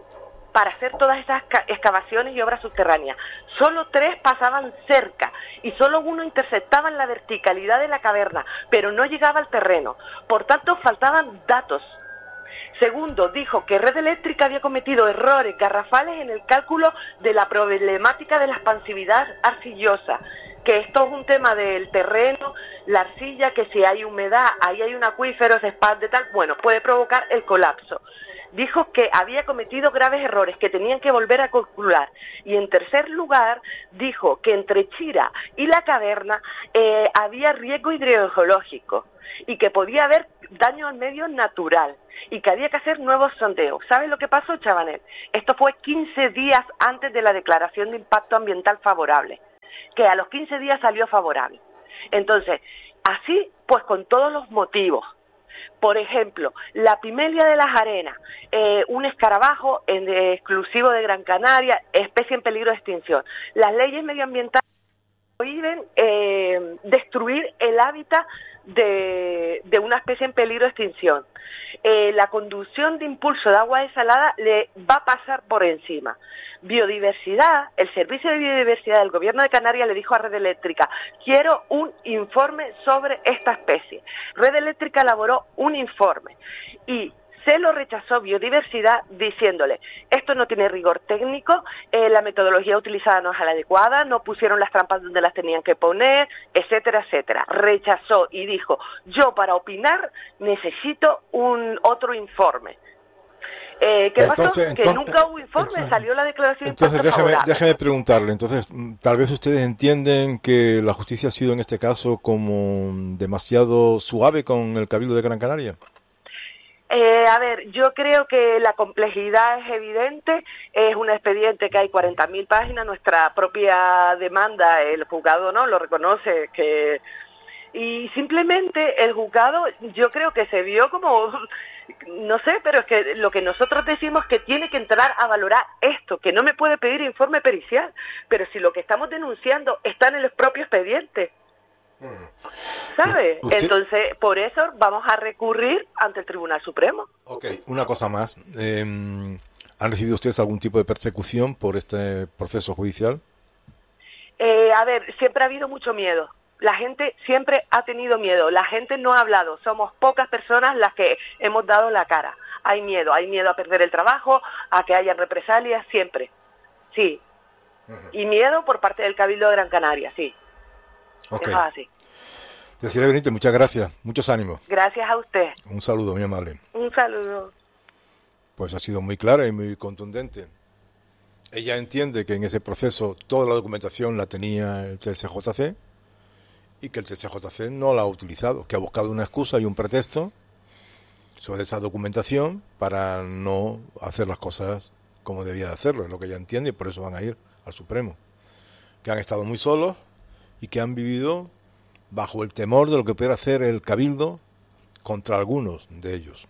para hacer todas esas excavaciones y obras subterráneas. Solo tres pasaban cerca y solo uno interceptaba la verticalidad de la caverna, pero no llegaba al terreno. Por tanto, faltaban datos. Segundo, dijo que Red Eléctrica había cometido errores garrafales en el cálculo de la problemática de la expansividad arcillosa, que esto es un tema del terreno, la arcilla, que si hay humedad, ahí hay un acuífero, se expande tal, bueno, puede provocar el colapso. Dijo que había cometido graves errores, que tenían que volver a calcular. Y en tercer lugar, dijo que entre Chira y la caverna eh, había riesgo hidrogeológico y que podía haber daño al medio natural y que había que hacer nuevos sondeos. ¿Sabes lo que pasó, Chabanel? Esto fue quince días antes de la declaración de impacto ambiental favorable, que a los quince días salió favorable. Entonces, así pues con todos los motivos. Por ejemplo, la pimelia de las arenas, eh, un escarabajo en, eh, exclusivo de Gran Canaria, especie en peligro de extinción. Las leyes medioambientales prohíben eh, destruir el hábitat de, de una especie en peligro de extinción. Eh, la conducción de impulso de agua desalada le va a pasar por encima. Biodiversidad, el Servicio de Biodiversidad del Gobierno de Canarias le dijo a Red Eléctrica: quiero un informe sobre esta especie. Red Eléctrica elaboró un informe y se lo rechazó Biodiversidad diciéndole: esto no tiene rigor técnico, eh, la metodología utilizada no es la adecuada, no pusieron las trampas donde las tenían que poner, etcétera, etcétera. Rechazó y dijo: yo para opinar necesito un otro informe. Eh, ¿Qué entonces, pasó? Entonces, que nunca hubo informe, entonces, salió la declaración de Entonces impacto déjeme, favorable. déjeme preguntarle, entonces tal vez ustedes entienden que la justicia ha sido en este caso como demasiado suave con el Cabildo de Gran Canaria. Eh, a ver, yo creo que la complejidad es evidente, es un expediente que hay cuarenta mil páginas, nuestra propia demanda, el juzgado no lo reconoce, que y simplemente el juzgado yo creo que se vio como, no sé, pero es que lo que nosotros decimos que tiene que entrar a valorar esto, que no me puede pedir informe pericial, pero si lo que estamos denunciando está en el propio expediente. ¿Sabe? Usted... Entonces, por eso vamos a recurrir ante el Tribunal Supremo. Ok, una cosa más. Eh, ¿Han recibido ustedes algún tipo de persecución por este proceso judicial? Eh, a ver, siempre ha habido mucho miedo. La gente siempre ha tenido miedo. La gente no ha hablado. Somos pocas personas las que hemos dado la cara. Hay miedo. Hay miedo a perder el trabajo, a que haya represalias, siempre. Sí. Uh-huh. Y miedo por parte del Cabildo de Gran Canaria, sí. Okay. Eso es así. Cecilia Benítez, muchas gracias, muchos ánimos. Gracias a usted. Un saludo, muy amable. Un saludo. Pues ha sido muy clara y muy contundente. Ella entiende que en ese proceso toda la documentación la tenía el T C J C y que el T C J C no la ha utilizado, que ha buscado una excusa y un pretexto sobre esa documentación para no hacer las cosas como debía de hacerlo, es lo que ella entiende, y por eso van a ir al Supremo. Que han estado muy solos y que han vivido bajo el temor de lo que pudiera hacer el Cabildo contra algunos de ellos.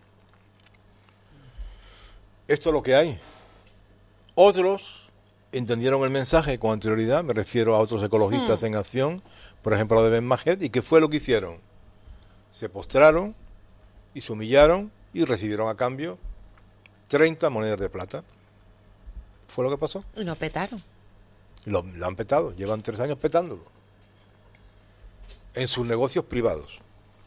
Esto es lo que hay. Otros entendieron el mensaje con anterioridad, me refiero a otros ecologistas mm. en acción, por ejemplo lo de Ben Majet, ¿y qué fue lo que hicieron? Se postraron y se humillaron y recibieron a cambio treinta monedas de plata. ¿Fue lo que pasó? Lo petaron. Lo, lo han petado, llevan tres años petándolo. En sus negocios privados.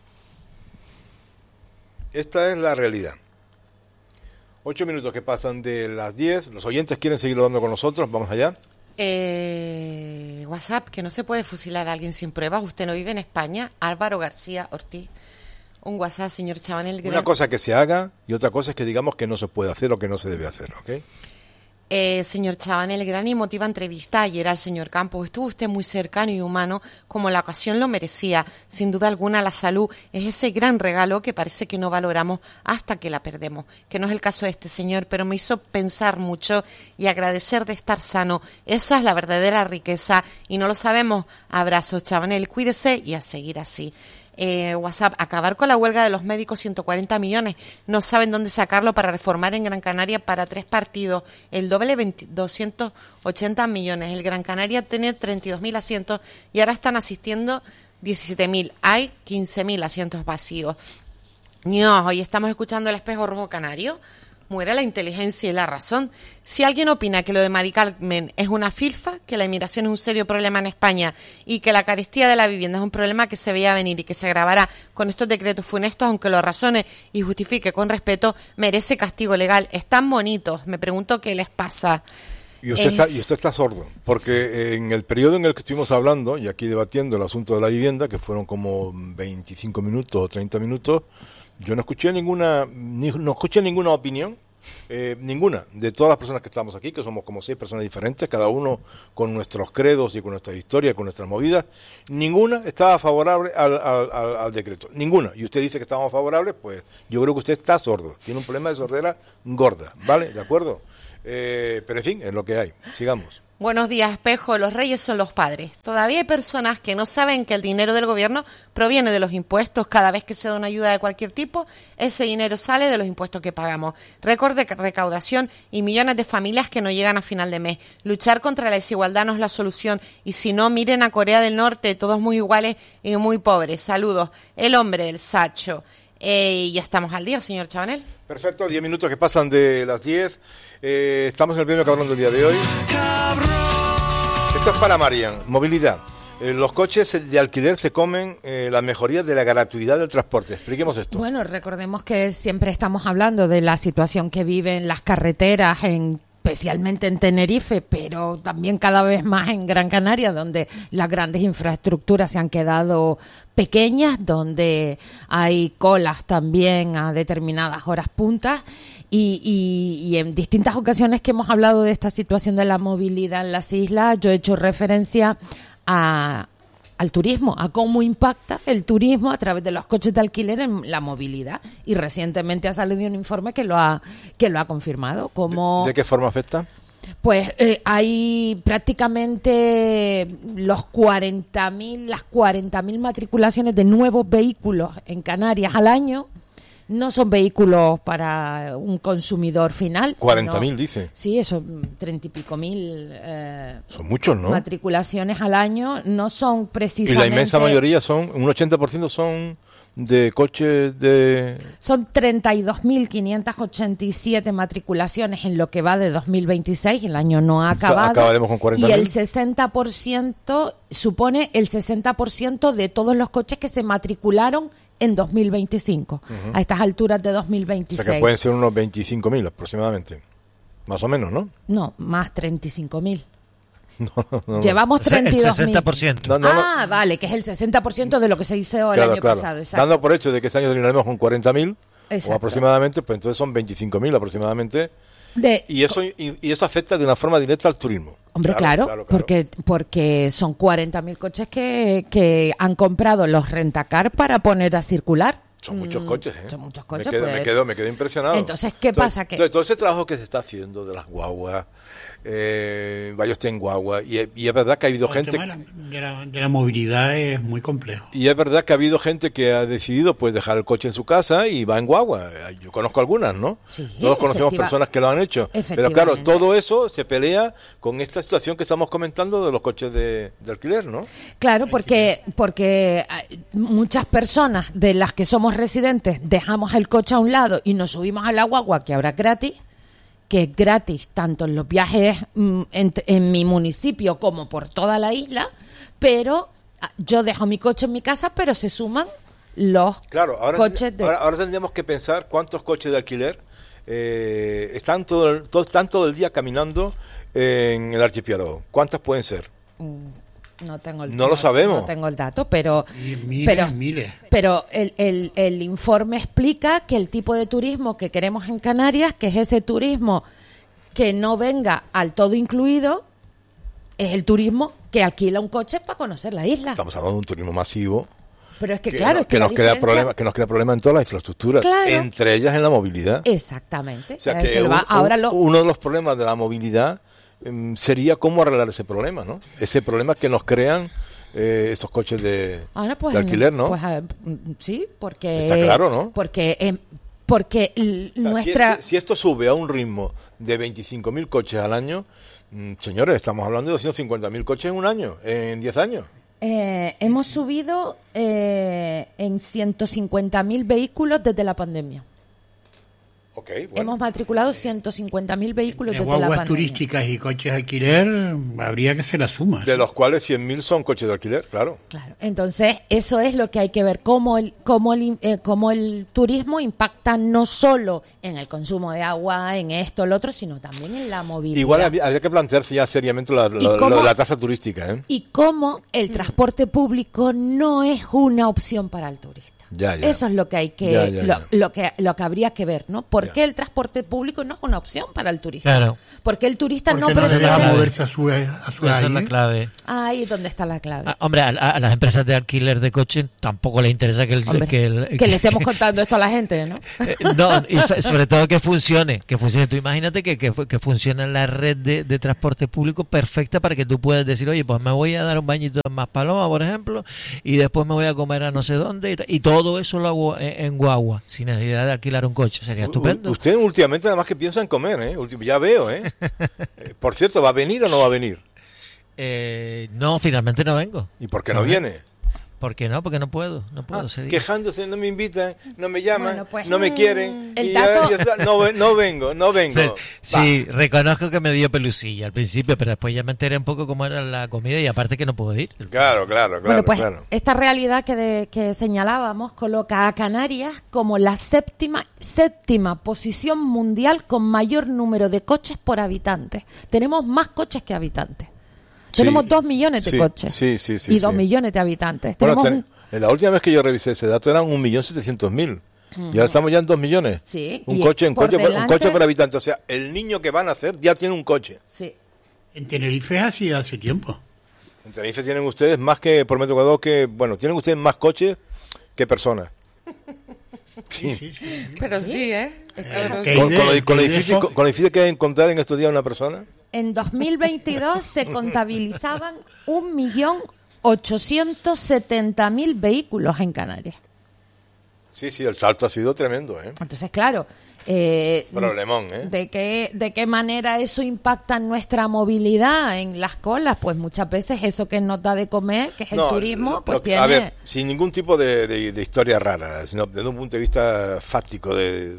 Esta es la realidad. Ocho minutos que pasan de las diez. Los oyentes quieren seguir hablando con nosotros. Vamos allá. Eh, WhatsApp, que no se puede fusilar a alguien sin pruebas. Usted no vive en España. Álvaro García Ortiz. Un WhatsApp, señor Chabanel. Una cosa que se haga y otra cosa es que digamos que no se puede hacer o que no se debe hacer, ¿ok? Eh, señor Chabanel, gran y emotiva entrevista ayer al señor Campos. Estuvo usted muy cercano y humano, como la ocasión lo merecía. Sin duda alguna, la salud es ese gran regalo que parece que no valoramos hasta que la perdemos. Que no es el caso de este señor, pero me hizo pensar mucho y agradecer de estar sano. Esa es la verdadera riqueza y no lo sabemos. Abrazos, Chabanel, cuídese y a seguir así. Eh, WhatsApp, acabar con la huelga de los médicos, ciento cuarenta millones, no saben dónde sacarlo para reformar en Gran Canaria para tres partidos, el doble veinte, doscientos ochenta millones, el Gran Canaria tiene treinta y dos mil asientos y ahora están asistiendo diecisiete mil, hay quince mil asientos vacíos. No, hoy estamos escuchando el Espejo Rojo Canario. muere la inteligencia y la razón. Si alguien opina que lo de Mari Carmen es una filfa, que la inmigración es un serio problema en España y que la carestía de la vivienda es un problema que se veía venir y que se agravará con estos decretos funestos, aunque lo razone y justifique con respeto, merece castigo legal. Están bonitos. Me pregunto qué les pasa. Y usted, Eh, está, y usted está sordo, porque en el periodo en el que estuvimos hablando y aquí debatiendo el asunto de la vivienda, que fueron como veinticinco minutos o treinta minutos, yo no escuché ninguna, ni, no escuché ninguna opinión, eh, ninguna, de todas las personas que estamos aquí, que somos como seis personas diferentes, cada uno con nuestros credos y con nuestra historia, con nuestras movidas, ninguna estaba favorable al, al, al, al decreto, ninguna. Y usted dice que estábamos favorables, pues yo creo que usted está sordo, tiene un problema de sordera gorda, ¿vale? ¿De acuerdo? Eh, pero en fin, es lo que hay. Sigamos. Buenos días, Espejo. Los reyes son los padres. Todavía hay personas que no saben que el dinero del gobierno proviene de los impuestos. Cada vez que se da una ayuda de cualquier tipo, ese dinero sale de los impuestos que pagamos. Récord de recaudación y millones de familias que no llegan a final de mes. Luchar contra la desigualdad no es la solución. Y si no, miren a Corea del Norte, todos muy iguales y muy pobres. Saludos. El hombre del Sacho. Eh, y ya estamos al día, señor Chabanel. Perfecto, diez minutos que pasan de las diez. Eh, estamos en el primer cabrón del día de hoy. Esto es para Marian, movilidad. Eh, los coches de alquiler se comen eh, la mejoría de la gratuidad del transporte. Expliquemos esto. Bueno, recordemos que siempre estamos hablando de la situación que viven las carreteras, en, especialmente en Tenerife, pero también cada vez más en Gran Canaria, donde las grandes infraestructuras se han quedado pequeñas, donde hay colas también a determinadas horas puntas. Y, y, y en distintas ocasiones que hemos hablado de esta situación de la movilidad en las islas, yo he hecho referencia a, al turismo, a cómo impacta el turismo a través de los coches de alquiler en la movilidad. Y recientemente ha salido un informe que lo ha, que lo ha confirmado. Como, ¿De, ¿De qué forma afecta? Pues eh, hay prácticamente los cuarenta mil, las cuarenta mil matriculaciones de nuevos vehículos en Canarias al año. No son vehículos para un consumidor final. cuarenta mil, dice. Sí, eso, treinta y pico mil. Eh, son muchos, ¿no? Matriculaciones al año. No son precisamente. Y la inmensa mayoría son, un ochenta por ciento son de coches de. Son treinta y dos mil quinientas ochenta y siete matriculaciones en lo que va de dos mil veintiséis. El año no ha acabado. Acabaremos con cuarenta mil. Y el sesenta por ciento supone el sesenta por ciento de todos los coches que se matricularon en dos mil veinticinco, uh-huh. a estas alturas de dos mil veintiséis. O sea que pueden ser unos veinticinco mil aproximadamente, más o menos, ¿no? No, más treinta y cinco mil. No, no, no. Llevamos treinta y dos mil. El sesenta por ciento. No, no, ah, no. Vale, que es el sesenta por ciento de lo que se hizo el claro, año claro. pasado. Exacto. Dando por hecho de que este año terminaremos con cuarenta mil, o aproximadamente, pues entonces son veinticinco mil aproximadamente. De, y eso y, y eso afecta de una forma directa al turismo. Hombre, claro, claro, claro, claro. porque porque son cuarenta mil coches que, que han comprado los rentacar para poner a circular. Son muchos coches, ¿eh? Son muchos coches. Me quedo, pues, me quedo, me quedo impresionado. Entonces, ¿qué entonces, pasa? Que entonces, todo ese trabajo que se está haciendo de las guaguas, eh, vaya usted en guagua, y, y es verdad que ha habido el gente... tema de, la, de, la, de la movilidad es muy complejo. Y es verdad que ha habido gente que ha decidido pues dejar el coche en su casa y va en guagua. Yo conozco algunas, ¿no? Sí, Todos conocemos personas que lo han hecho. Pero claro, todo eso se pelea con esta situación que estamos comentando de los coches de, de alquiler, ¿no? Claro, porque, porque muchas personas de las que somos residentes dejamos el coche a un lado y nos subimos a la guagua, que ahora es gratis, que es gratis tanto en los viajes mm, en, en mi municipio como por toda la isla, pero yo dejo mi coche en mi casa, pero se suman los claro, ahora coches de... Ahora, ahora tendríamos que pensar cuántos coches de alquiler eh, están, todo el, todo, están todo el día caminando en el archipiélago. ¿Cuántas pueden ser? Mm. No tengo el no lo sabemos. No tengo el dato, pero miles, pero, miles. pero el, el, el informe explica que el tipo de turismo que queremos en Canarias, que es ese turismo que no venga al todo incluido, es el turismo que alquila un coche para conocer la isla. Estamos hablando de un turismo masivo. Pero es que, que claro, no, es que, que nos diferencia... crea problema, que nos crea problemas en todas las infraestructuras, claro. entre ellas en la movilidad. Exactamente. O sea que un, va, ahora un, lo... uno de los problemas de la movilidad um, sería cómo arreglar ese problema, ¿no? Ese problema que nos crean eh, esos coches de, ahora, pues, de alquiler, ¿no? Pues, sí, porque... Está claro, ¿no? Porque... Eh, porque l- o sea, nuestra... Si, es, si esto sube a un ritmo de veinticinco mil coches al año, mmm, señores, estamos hablando de doscientos cincuenta mil coches en un año, en diez años. Eh, hemos subido eh, en ciento cincuenta mil vehículos desde la pandemia. Ok. Okay, bueno. Hemos matriculado ciento cincuenta mil vehículos Entre desde la guaguas pandemia. turísticas y coches de alquiler, habría que hacer la suma. De los cuales cien mil son coches de alquiler, claro. Claro. Entonces, eso es lo que hay que ver, cómo el, cómo el, eh, cómo el turismo impacta no solo en el consumo de agua, en esto, lo otro, sino también en la movilidad. Igual habría, habría que plantearse ya seriamente la, la, cómo- lo de la tasa turística, ¿eh? Y cómo el transporte público no es una opción para el turista. Ya, ya. Eso es lo que hay que, Ya, ya, lo, ya. lo que lo que habría que ver, ¿no? ¿Por qué el transporte público no es una opción para el turista? Claro. Porque el turista no Porque no se prefiere. deja moverse a su, a su Esa es la aire. clave. Ahí es donde está la clave. Ah, hombre, a, a las empresas de alquiler de coches tampoco les interesa que el... Hombre, que, el- que le estemos contando esto a la gente, ¿no? Eh, no, y so- sobre todo que funcione, que funcione. Tú imagínate que, que, fu- que funcione la red de, de transporte público perfecta para que tú puedas decir, oye, pues me voy a dar un bañito en Maspaloma, por ejemplo, y después me voy a comer a no sé dónde, y, ta- y todo eso lo hago en, en guagua, sin necesidad de alquilar un coche. Sería estupendo. U- Usted últimamente nada más que piensa en comer, ¿eh? Ultim- Ya veo, ¿eh? Eh, Por cierto, ¿va a venir o no va a venir? Eh, no, finalmente no vengo. ¿Y por qué no No, viene? ¿Por qué no? Porque no puedo. No puedo Ah, ese día. quejándose, no me invitan, no me llaman, Bueno, pues, no me mm, quieren. el y ya- dato- ya está, no, ve- no vengo, no vengo. Sí, reconozco que me dio pelusilla al principio, pero después ya me enteré un poco cómo era la comida y aparte que no puedo ir. Claro, claro, claro, Bueno, pues claro. esta realidad que, de- que señalábamos coloca a Canarias como la séptima, séptima posición mundial con mayor número de coches por habitantes. Tenemos más coches que habitantes. Sí, Tenemos dos millones de sí, coches sí, sí, sí, y dos sí. millones de habitantes. Bueno, Tenemos ten- la última vez que yo revisé ese dato eran un millón setecientos mil. Ujú. Y ahora estamos ya en dos millones. Sí, Un y coche, un por coche, por, un delante- coche por habitante. O sea, el niño que van a hacer ya tiene un coche. Sí. En Tenerife es así hace tiempo. En Tenerife tienen ustedes más que por metro cuadrado que, bueno, tienen ustedes más coches que personas. Sí. Pero sí, ¿eh? Pero ¿Qué sí. Con, con lo, idea- con lo qué difícil, idea- con, con lo difícil que es encontrar en estos días una persona. En dos mil veintidós se contabilizaban un millón ochocientos setenta mil vehículos en Canarias. Sí, sí, el salto ha sido tremendo, ¿eh? Entonces, claro, eh, Problemón, ¿eh? ¿de qué, ¿de qué manera eso impacta en nuestra movilidad, en las colas? Pues muchas veces eso que nos da de comer, que es el No, turismo, lo- pues lo- tiene... A ver, sin ningún tipo de, de- de historia rara, sino desde un punto de vista fáctico, de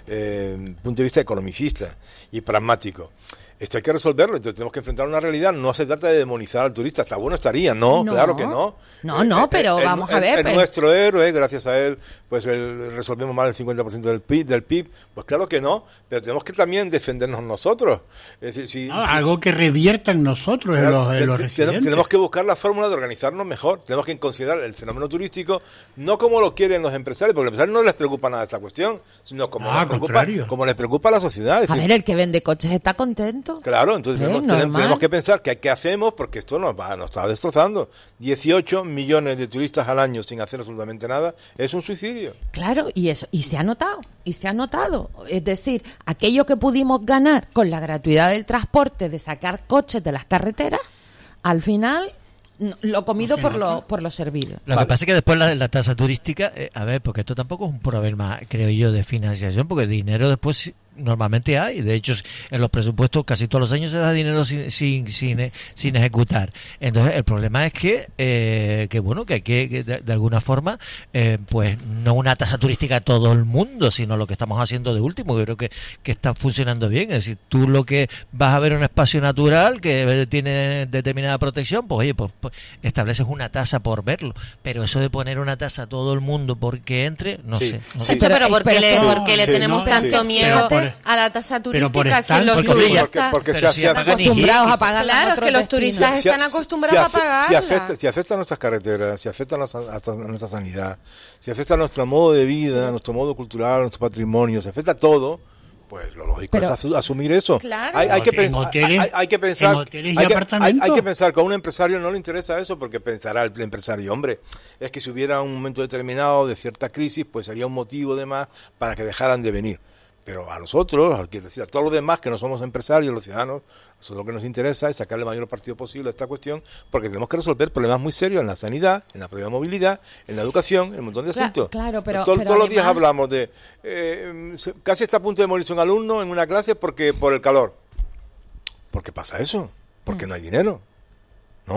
eh, punto de vista economicista y pragmático. Esto hay que resolverlo, entonces tenemos que enfrentar una realidad. No se trata de demonizar al turista, está bueno estaría, no, No. claro que no. No, no, pero el- vamos a el- ver, el pero- nuestro héroe, gracias a él, pues el- resolvemos más del cincuenta por ciento del P I B, del P I B. Pues claro que no, pero tenemos que también defendernos nosotros. Es decir, si, No, si- algo que revierta en nosotros, en Claro, los, en te- los te- residentes. tenemos que buscar la fórmula de organizarnos mejor. Tenemos que considerar el fenómeno turístico no como lo quieren los empresarios, porque a los empresarios no les preocupa nada esta cuestión, sino como, Ah, les, al preocupa, contrario. como les preocupa a la sociedad. Es A decir, ver, el que vende coches está contento. claro, entonces Eh, tenemos, tenemos- normal. tenemos que pensar que qué hacemos porque esto nos va, nos está destrozando. dieciocho millones de turistas al año sin hacer absolutamente nada es un suicidio. Claro, y eso y se ha notado, y se ha notado. Es decir, aquello que pudimos ganar con la gratuidad del transporte, de sacar coches de las carreteras, al final n- lo comido por lo, por lo servido. Lo que pasa es que después la, la tasa turística, eh, a ver, porque esto tampoco es un problema, creo yo, de financiación, porque dinero después sí, normalmente hay. De hecho, en los presupuestos casi todos los años se da dinero sin sin sin, eh, sin ejecutar. Entonces, el problema es que, eh, que bueno, que hay que, que de, de alguna forma, eh, pues no una tasa turística a todo el mundo, sino lo que estamos haciendo de último, que creo que, que está funcionando bien. Es decir, tú lo que vas a ver un espacio natural que tiene determinada protección, pues oye, pues, pues estableces una tasa por verlo. Pero eso de poner una tasa a todo el mundo porque entre, no Sí, sé. No sí. sé. Pero, pero ¿por qué le, pero- por qué le sí, tenemos no, tanto sí, miedo pero por- a la tasa pero por turística si estar- los porque- turistas porque, porque Pero se- si se- además se- Acostumbrados a pagar Claro, es que los turistas si- están si- acostumbrados si a afe- pagarla. Si afecta, si afecta a nuestras carreteras, si afecta a nuestra, a nuestra sanidad, si afecta a nuestro modo de vida, a nuestro modo cultural, a nuestro patrimonio, si afecta a todo, pues lo lógico Pero- es asu- asumir eso. Claro. Hay, hay que En pensar, hoteles- hay, hay que pensar, en hoteles y hay que, hay- apartamentos. hay que pensar que a un empresario no le interesa eso porque pensará el empresario, hombre, es que si hubiera un momento determinado de cierta crisis, pues sería un motivo de más para que dejaran de venir. Pero a nosotros, al que decir, a todos los demás que no somos empresarios, los ciudadanos, nosotros lo que nos interesa es sacarle el mayor partido posible a esta cuestión, porque tenemos que resolver problemas muy serios en la sanidad, en la propia movilidad, en la educación, en un montón de Cla- asuntos. claro, pero- Todo- pero todos los días además- hablamos de eh, se- casi está a punto de morirse un alumno en una clase porque por el calor. ¿Por qué pasa eso? Porque Mm. no hay dinero, ¿no?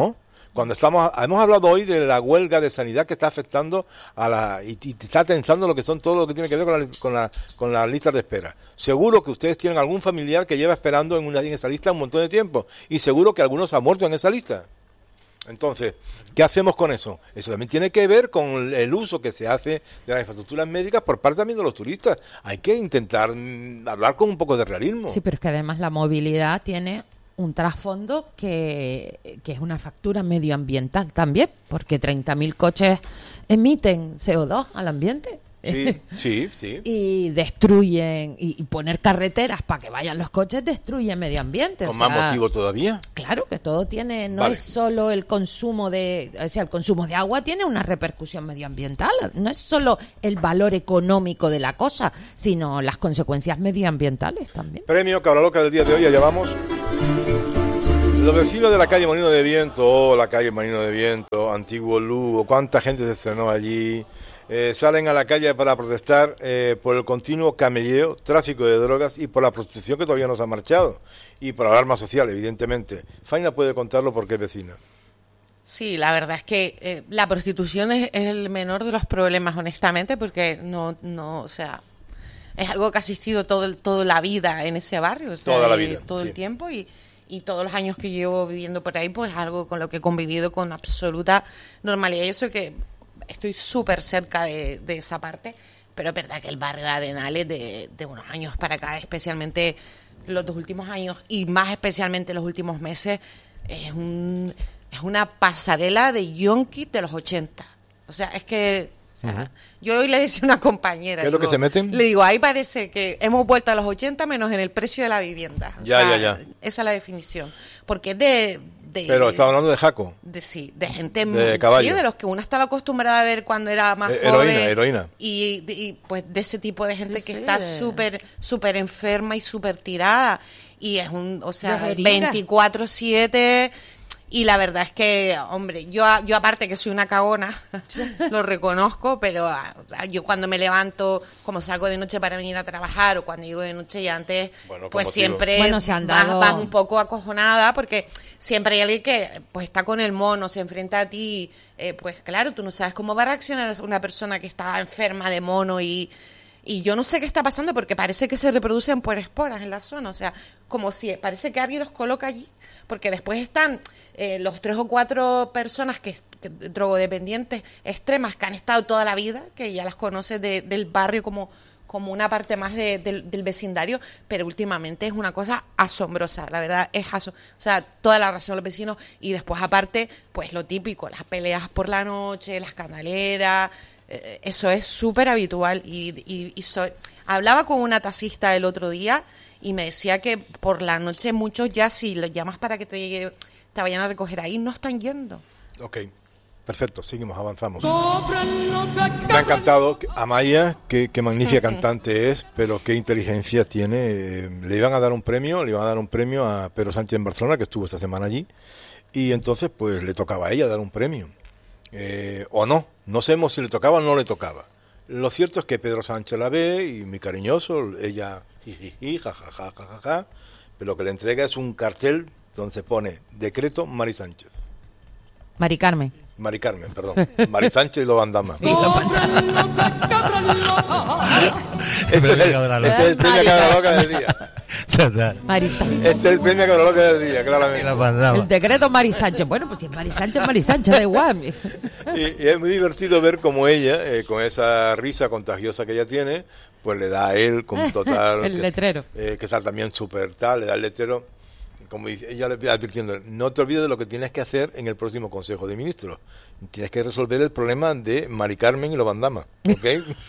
Cuando estamos, hemos hablado hoy de la huelga de sanidad que está afectando a la y, y está tensando lo que son todo lo que tiene que ver con la, con la con las listas de espera. Seguro que ustedes tienen algún familiar que lleva esperando en una en esa lista un montón de tiempo y seguro que algunos han muerto en esa lista. Entonces, ¿qué hacemos con eso? Eso también tiene que ver con el uso que se hace de las infraestructuras médicas por parte también de los turistas. Hay que intentar mm, hablar con un poco de realismo. Sí, pero es que además la movilidad tiene un trasfondo que, que es una factura medioambiental también, porque treinta mil coches emiten C O dos al ambiente. Sí, sí, sí. Y destruyen, y, y poner carreteras para que vayan los coches destruye medio ambiente. Con o más sea, motivo todavía. Claro, que todo tiene, no Vale. es solo el consumo de, o sea, el consumo de agua tiene una repercusión medioambiental, no es solo el valor económico de la cosa, sino las consecuencias medioambientales también. Premio Cabraloca del día de hoy, ya llevamos. Los vecinos de la calle Molino de Viento, oh, la calle Molino de Viento, Antiguo Lugo, cuánta gente se estrenó allí. Eh, salen a la calle para protestar eh, por el continuo camelleo, tráfico de drogas y por la prostitución que todavía no se ha marchado. Y por la alarma social, evidentemente. Faina puede contarlo porque es vecina. Sí, la verdad es que eh, la prostitución es, es el menor de los problemas, honestamente, porque no, no, o sea, es algo que ha existido todo el, toda la vida en ese barrio, o sea, Toda la y vida, todo sí. el tiempo y, y todos los años que llevo viviendo por ahí, pues es algo con lo que he convivido con absoluta normalidad. Y eso que estoy súper cerca de, de esa parte, pero es verdad que el barrio de Arenales de, de unos años para acá, especialmente los dos últimos años y más especialmente los últimos meses, es un es una pasarela de yonkis de los ochenta. O sea, es que o sea, uh-huh. yo hoy le decía a una compañera, ¿qué es lo digo, que se meten? Le digo, ahí parece que hemos vuelto a los ochenta menos en el precio de la vivienda. O ya, sea, ya, ya. Esa es la definición. Porque es de... De, pero estaba hablando de Jaco. De, sí, de gente de sí, de los que uno estaba acostumbrada a ver cuando era más eh, joven. Heroína, heroína. Y, y pues de ese tipo de gente sí, que sí, está de... súper súper enferma y súper tirada. Y es un, o sea, de veinticuatro siete. Y la verdad es que, hombre, yo yo aparte que soy una cagona, lo reconozco, pero yo cuando me levanto, como salgo de noche para venir a trabajar, o cuando llego de noche y antes, bueno, pues motivo? siempre bueno, se han dado... vas, vas un poco acojonada, porque siempre hay alguien que pues está con el mono, se enfrenta a ti, eh, pues claro, tú no sabes cómo va a reaccionar una persona que está enferma de mono y... Y yo no sé qué está pasando porque parece que se reproducen por esporas en la zona, o sea, como si parece que alguien los coloca allí, porque después están eh, los tres o cuatro personas que, que drogodependientes extremas que han estado toda la vida, que ya las conoces de, del barrio como, como una parte más de, del, del vecindario, pero últimamente es una cosa asombrosa, la verdad es aso- o sea, toda la razón los vecinos y después aparte, pues lo típico, las peleas por la noche, las canaleras. Eso es súper habitual y, y, y soy, hablaba con una taxista el otro día y me decía que por la noche muchos ya si los llamas para que te, llegue, te vayan a recoger ahí no están yendo. Ok, perfecto, seguimos, avanzamos. Me ha encantado Amaya, qué, qué magnífica cantante es, pero qué inteligencia tiene. Le iban a dar un premio, le iban a dar un premio a Pedro Sánchez en Barcelona, que estuvo esta semana allí, y entonces pues le tocaba a ella dar un premio. Eh, o no, no sabemos si le tocaba o no le tocaba. Lo cierto es que Pedro Sánchez la ve y muy cariñoso, ella jijiji, jajaja, jajaja, pero lo que le entrega es un cartel donde se pone decreto Mari Sánchez. Mari Carmen. Mari Carmen, perdón. Mari Sánchez y lo bandama. Sí, lo este es el, este es el premio Cabra Loca del día. Mari Sánchez. Este es el premio Cabra Loca del día, claramente. El decreto Mari Sánchez. Bueno, pues si es Mari Sánchez, Mari Sánchez, da igual. Y, y es muy divertido ver cómo ella, eh, con esa risa contagiosa que ella tiene, pues le da a él con total... el que, letrero. Eh, que está también súper tal, le da el letrero. Como dice, ella le va advirtiendo, no te olvides de lo que tienes que hacer en el próximo Consejo de Ministros. Tienes que resolver el problema de Mari Carmen y los bandama. ¿Ok?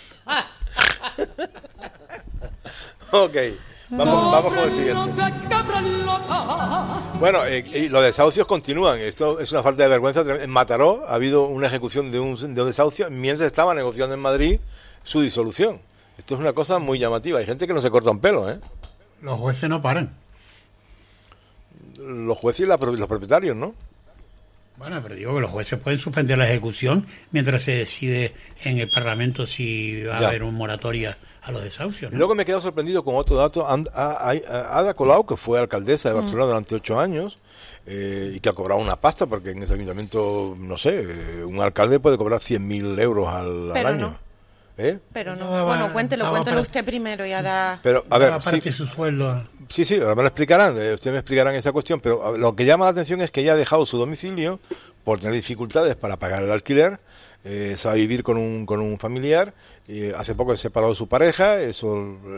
Ok. Vamos, vamos con el siguiente. Bueno, eh, y los desahucios continúan. Esto es una falta de vergüenza. En Mataró ha habido una ejecución de un, de un desahucio mientras estaba negociando en Madrid su disolución. Esto es una cosa muy llamativa. Hay gente que no se corta un pelo, ¿eh? Los jueces no paran. Los jueces y la, los propietarios, ¿no? Bueno, pero digo que los jueces pueden suspender la ejecución mientras se decide en el Parlamento si va a Ya. haber un moratoria a los desahucios, ¿no? Luego me he quedado sorprendido con otro dato. And- a- a- a- Ada Colau, que fue alcaldesa de Barcelona mm. durante ocho años, eh, y que ha cobrado una pasta, porque en ese ayuntamiento, no sé, eh, un alcalde puede cobrar cien mil euros al, al año. No. ¿Eh? Pero no, No, bueno, va, cuéntelo, no, cuéntelo para- usted primero y ahora... Pero, a ver, Aparte sí, su sueldo. sí, sí, ahora me lo explicarán, eh, ustedes me explicarán esa cuestión, pero a ver, lo que llama la atención es que ella ha dejado su domicilio por tener dificultades para pagar el alquiler, eh, se va a vivir con un, con un familiar, y hace poco se separó de su pareja, eso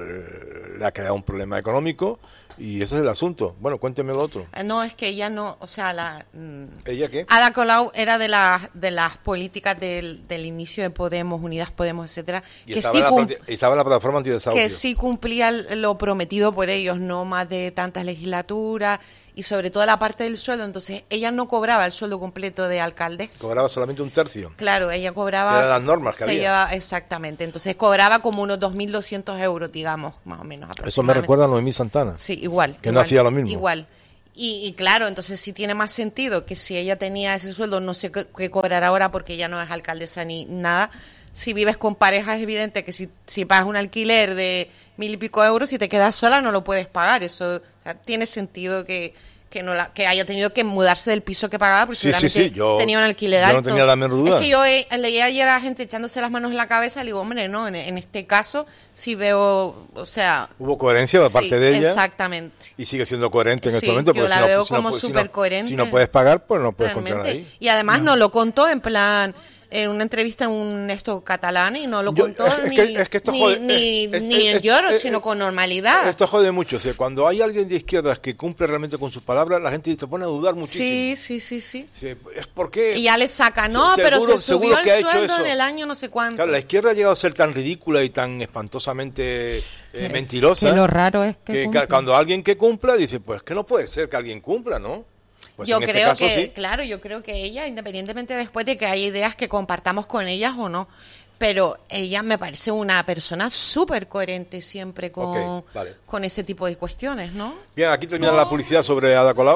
eh, le ha creado un problema económico, y ese es el asunto. Bueno, cuénteme lo otro. Eh, No, es que ella no, o sea, la... mm, ¿Ella qué? Ada Colau era de las de las políticas del, del inicio de Podemos, Unidas Podemos, etcétera, Y que estaba, sí en la, cum- plati- estaba en la plataforma antidesahucio. que sí cumplía lo prometido por ellos, no más de tantas legislaturas y sobre todo la parte del sueldo. Entonces ella no cobraba el sueldo completo de alcaldes. Cobraba solamente un tercio. Claro, ella cobraba... Que eran las normas que se había. lleva- exactamente, entonces cobraba como unos dos mil doscientos euros, digamos, más o menos. Eso me aproximadamente. recuerda a Noemí Santana. Sí, igual. Que no igual, hacía lo mismo. Igual. Y, y claro, entonces sí tiene más sentido que si ella tenía ese sueldo, no sé qué, qué cobrar ahora porque ella no es alcaldesa ni nada. Si vives con pareja es evidente que si, si pagas un alquiler de mil y pico euros, si te quedas sola no lo puedes pagar. Eso, o sea, tiene sentido que, que no la, que haya tenido que mudarse del piso que pagaba porque Sí, sí, seguramente sí, yo- tenía un alquiler yo no alto. tenía la menor duda. Es que yo eh, leí ayer a gente echándose las manos en la cabeza y le digo, hombre, no, en, en este caso sí veo, o sea... Hubo coherencia por parte sí, de ella. Exactamente. Y sigue siendo coherente en Sí, este momento. yo porque la si no- veo si no como pu- si no- supercoherente. Si no puedes pagar, pues no puedes contar Realmente. ahí. Y además no. lo contó en plan, en una entrevista en un esto catalán y no lo Yo- contó es ni, que- es que esto ni, jode- ni, es- es- ni en es- lloro, es- sino es- con normalidad. Esto jode mucho. O sea, cuando hay alguien de izquierdas que cumple realmente con sus palabras, la gente se pone a dudar muchísimo. Sí, sí, sí, sí. Sí, es porque... Y ya le saca, no, Se- pero seguro- se subió seguro que ha el hecho sueldo eso. en el año no sé cuánto. Claro, la izquierda ha llegado a ser tan ridícula y tan espantosamente eh, Que- mentirosa. que lo raro es que que cumple. ca- cuando alguien que cumpla dice, pues que no puede ser que alguien cumpla, ¿no? Pues yo en este creo caso que, sí. claro, yo creo que ella, independientemente después de que haya ideas que compartamos con ellas o no, pero ella me parece una persona súper coherente siempre con, Ok, vale. con ese tipo de cuestiones, ¿no? Bien, aquí termina la publicidad sobre Ada Colau.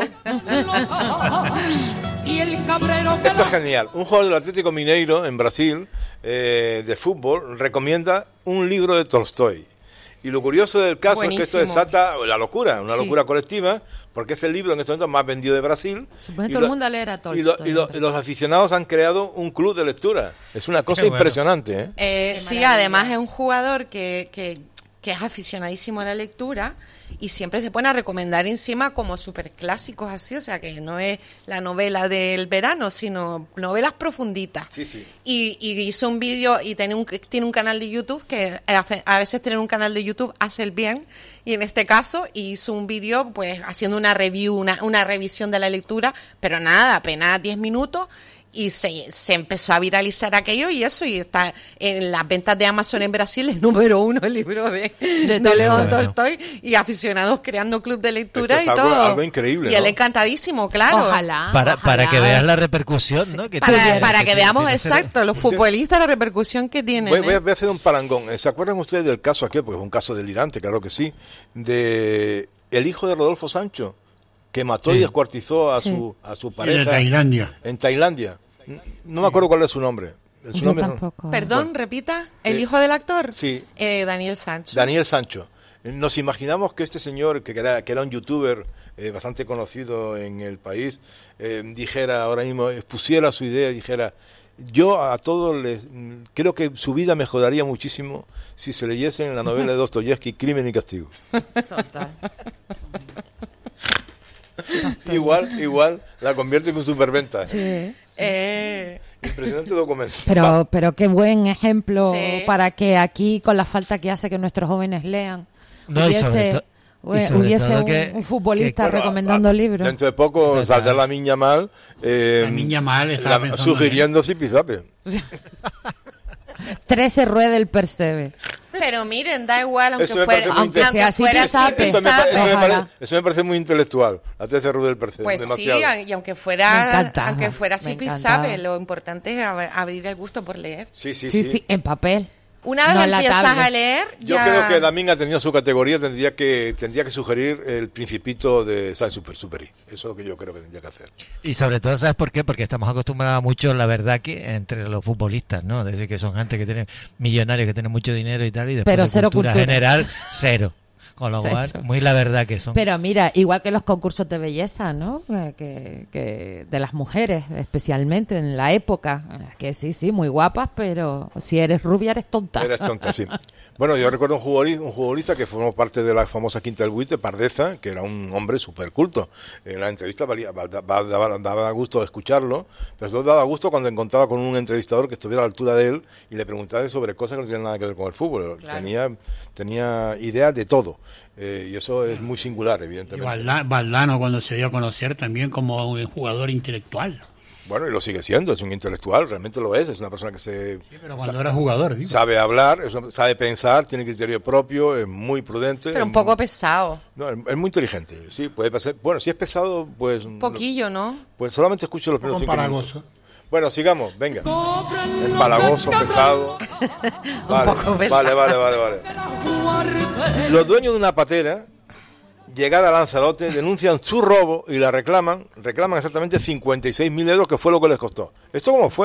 Y el cabrero que Esto es genial. Un jugador del Atlético Mineiro en Brasil eh, de fútbol recomienda un libro de Tolstoy. Y lo curioso del caso es que esto Buenísimo. desata la locura, una Sí. locura colectiva, porque es el libro en este momento más vendido de Brasil. Supone Y todo lo- el mundo a leer a Y, Tolstoy. lo- y lo- y los aficionados han creado un club de lectura. Es una cosa Qué bueno. impresionante, ¿eh? Eh, sí, además es un jugador que, que, que es aficionadísimo a la lectura y siempre se pone a recomendar encima como superclásicos así, o sea que no es la novela del verano, sino novelas profunditas. Sí, sí. Y, y hizo un vídeo y tiene un, tiene un canal de YouTube que hace- a veces tener un canal de YouTube hace el bien y en este caso hizo un vídeo pues haciendo una review, una, una revisión de la lectura, pero nada, apenas diez minutos y se, se empezó a viralizar aquello y eso y está en las ventas de Amazon en Brasil el número uno el libro de, de, Tolstoy. León Tolstoy y aficionados creando club de lectura Esto es y algo- todo. algo increíble, Y él ¿no? encantadísimo, claro. Ojalá. Para, para que veas la repercusión, ¿no? Que Para, tiene- para que tiene- veamos tiene ese- exacto los futbolistas la repercusión que tienen. Voy, voy a, ¿eh? voy a hacer un parangón. ¿Se acuerdan ustedes del caso aquel? Porque es un caso delirante, claro que sí. De el hijo de Rodolfo Sancho, que mató y Sí. descuartizó a Sí. su a su En pareja. Tailandia. En Tailandia. No me acuerdo cuál es su nombre. Su Yo nombre no- tampoco. Perdón, Bueno, repita, ¿el eh, hijo del actor? Sí. Eh, Daniel Sancho. Daniel Sancho. Nos imaginamos que este señor, que era, que era un youtuber eh, bastante conocido en el país, eh, dijera ahora mismo, expusiera su idea y dijera, yo a todos les, mm, creo que su vida mejoraría muchísimo si se leyesen la novela de Dostoyevsky, Crimen y Castigo. igual, igual la convierte en un superventa. Sí. Eh, Impresionante documento. Pero, pero qué buen ejemplo Sí. para que aquí, con la falta que hace que nuestros jóvenes lean, No, y sobre hubiese, to- y hue- sobre hubiese todo un, que- un futbolista Bueno, recomendando a- libros. Dentro de poco saldrá la Miña Mal, eh, La Miña Mal, estaba pensando sugiriendo Zipizape. trece rueda el percebe. pero miren, da igual, aunque Eso me fuera, parece muy aunque, interesante. sea así, fuera que sabe. Eso me, pa- eso me Ojalá. parece, eso me parece muy intelectual. La T C R del Percebe. Pues demasiado. sí, y aunque Me fuera, encantaba, aunque fuera me así encantaba. sabe, lo importante es ab- abrir el gusto por leer. Sí, sí, Sí, sí. sí, en papel. Una vez No en la empiezas tablet. a leer, Yo ya... creo que Damín ha tenido su categoría, tendría que tendría que sugerir el Principito de Saint-Exupéry. Eso es lo que yo creo que tendría que hacer. Y sobre todo, ¿sabes por qué? Porque estamos acostumbrados mucho, la verdad, que entre los futbolistas, ¿no? Es decir, que son gente que tienen millonarios, que tienen mucho dinero y tal, y después Pero de cero cultura, cultura. general, cero. Con lo Sexo. cual, muy la verdad que son. Pero mira, igual que los concursos de belleza, ¿no? Eh, Que, que de las mujeres, especialmente en la época, que sí, sí, muy guapas, pero si eres rubia eres tonta. Eres tonta, sí. Bueno, yo recuerdo un futbolista, un futbolista que formó parte de la famosa Quinta del Buitre, Pardeza, que era un hombre súper culto. En la entrevista valía, daba, daba, daba gusto escucharlo, pero sobre todo daba gusto cuando encontraba con un entrevistador que estuviera a la altura de él y le preguntaba sobre cosas que no tenían nada que ver con el fútbol. Claro. Tenía, tenía ideas de todo. Eh, y eso es muy singular, evidentemente. Y Valda- Valdano, cuando se dio a conocer también como un jugador intelectual. Bueno, y lo sigue siendo, es un intelectual, realmente lo es, es una persona que se... Sí, pero cuando era jugador, digo. Sabe hablar, es una- sabe pensar, tiene criterio propio, es muy prudente. Pero un es poco muy- pesado. No, es, es muy inteligente, sí, puede pasar... Bueno, si es pesado, pues... Un poquillo, ¿no? Pues solamente escucho los primeros Un cinco empalagoso. minutos. Bueno, sigamos, venga. Empalagoso, pesado. Vale, poco pesado. vale, vale, vale, vale. Los dueños de una patera, llegada a Lanzarote, denuncian su robo y la reclaman, reclaman exactamente cincuenta y seis mil euros, que fue lo que les costó. ¿Esto cómo fue?